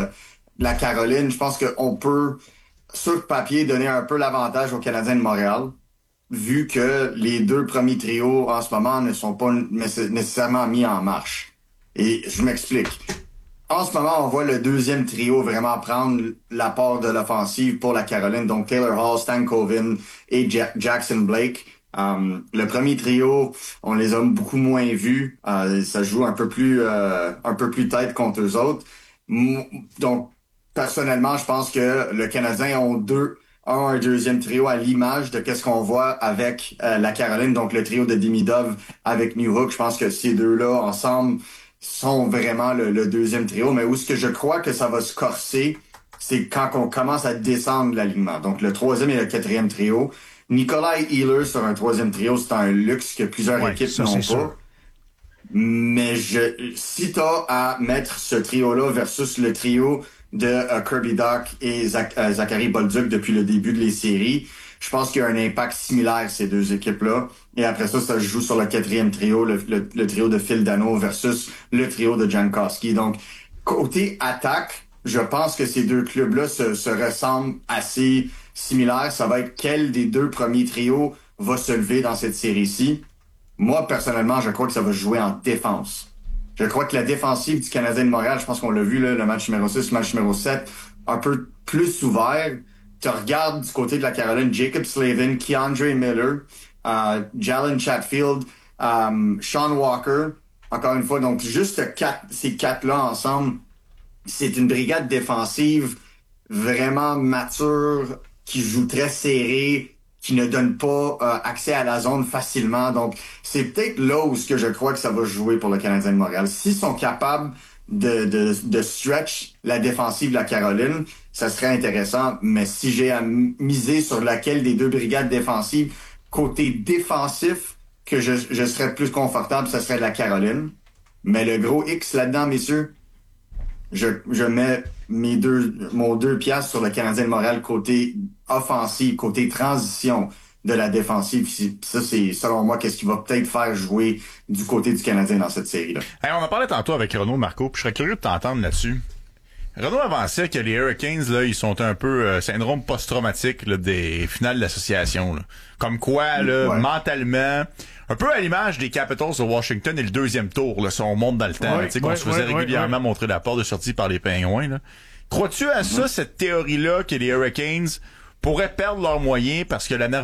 la Caroline, je pense qu'on peut, sur le papier, donner un peu l'avantage aux Canadiens de Montréal, vu que les 2 premiers trios en ce moment ne sont pas nécessairement mis en marche. Et je m'explique. En ce moment, on voit le 2e trio vraiment prendre la part de l'offensive pour la Caroline. Donc, Taylor Hall, Stan Covin et Jackson Blake. Le premier trio, on les a beaucoup moins vus. Ça joue un peu plus tête contre eux autres. Donc, personnellement, je pense que le Canadien ont un deuxième trio à l'image de qu'est-ce qu'on voit avec la Caroline. Donc, le trio de Demidov avec Newhook. Je pense que ces deux-là, ensemble, sont vraiment le 2e trio. Mais où est-ce que je crois que ça va se corser, c'est quand on commence à descendre l'alignement. Donc, le 3e et le 4e trio. Nikolai Ehlers sur un 3e trio, c'est un luxe que plusieurs équipes n'ont pas. Sûr. Mais si t'as à mettre ce trio-là versus le trio de Kirby Dach et Zachary Bolduc depuis le début de les séries, je pense qu'il y a un impact similaire, ces deux équipes-là. Et après ça, ça se joue sur le 4e trio, le trio de Phil Danault versus le trio de Jankowski. Donc, côté attaque, je pense que ces deux clubs-là se ressemblent assez similaires. Ça va être quel des 2 premiers trios va se lever dans cette série-ci. Moi, personnellement, je crois que ça va jouer en défense. Je crois que la défensive du Canadien de Montréal, je pense qu'on l'a vu, là, le match numéro 6, le match numéro 7, un peu plus ouvert. Tu regardes du côté de la Caroline, Jacob Slavin, Keandre Miller, Jalen Chatfield, Sean Walker, encore une fois, donc juste ces 4-là ensemble, c'est une brigade défensive vraiment mature, qui joue très serré, qui ne donne pas accès à la zone facilement. Donc, c'est peut-être là où je crois que ça va jouer pour le Canadien de Montréal. S'ils sont capables de stretch la défensive de la Caroline, ça serait intéressant. Mais si j'ai à miser sur laquelle des 2 brigades défensives, côté défensif, que je serais plus confortable, ça serait la Caroline. Mais le gros X là-dedans, messieurs, je mets mon 2 piastres sur le Canadien de Montréal côté offensif, côté transition de la défensive. Ça, c'est, selon moi, qu'est-ce qui va peut-être faire jouer du côté du Canadien dans cette série-là. Hey, on en parlait tantôt avec Renaud, Marco, puis je serais curieux de t'entendre là-dessus. Renaud avançait que les Hurricanes, là, ils sont un peu syndrome post-traumatique là, des finales d'association. Là. Comme quoi, là, mentalement, un peu à l'image des Capitals de Washington et le deuxième tour, là, si on monte dans le temps, qu'on se faisait régulièrement montrer la porte de sortie par les Pingouins. Là. Crois-tu à ça, cette théorie-là, que les Hurricanes pourraient perdre leurs moyens parce que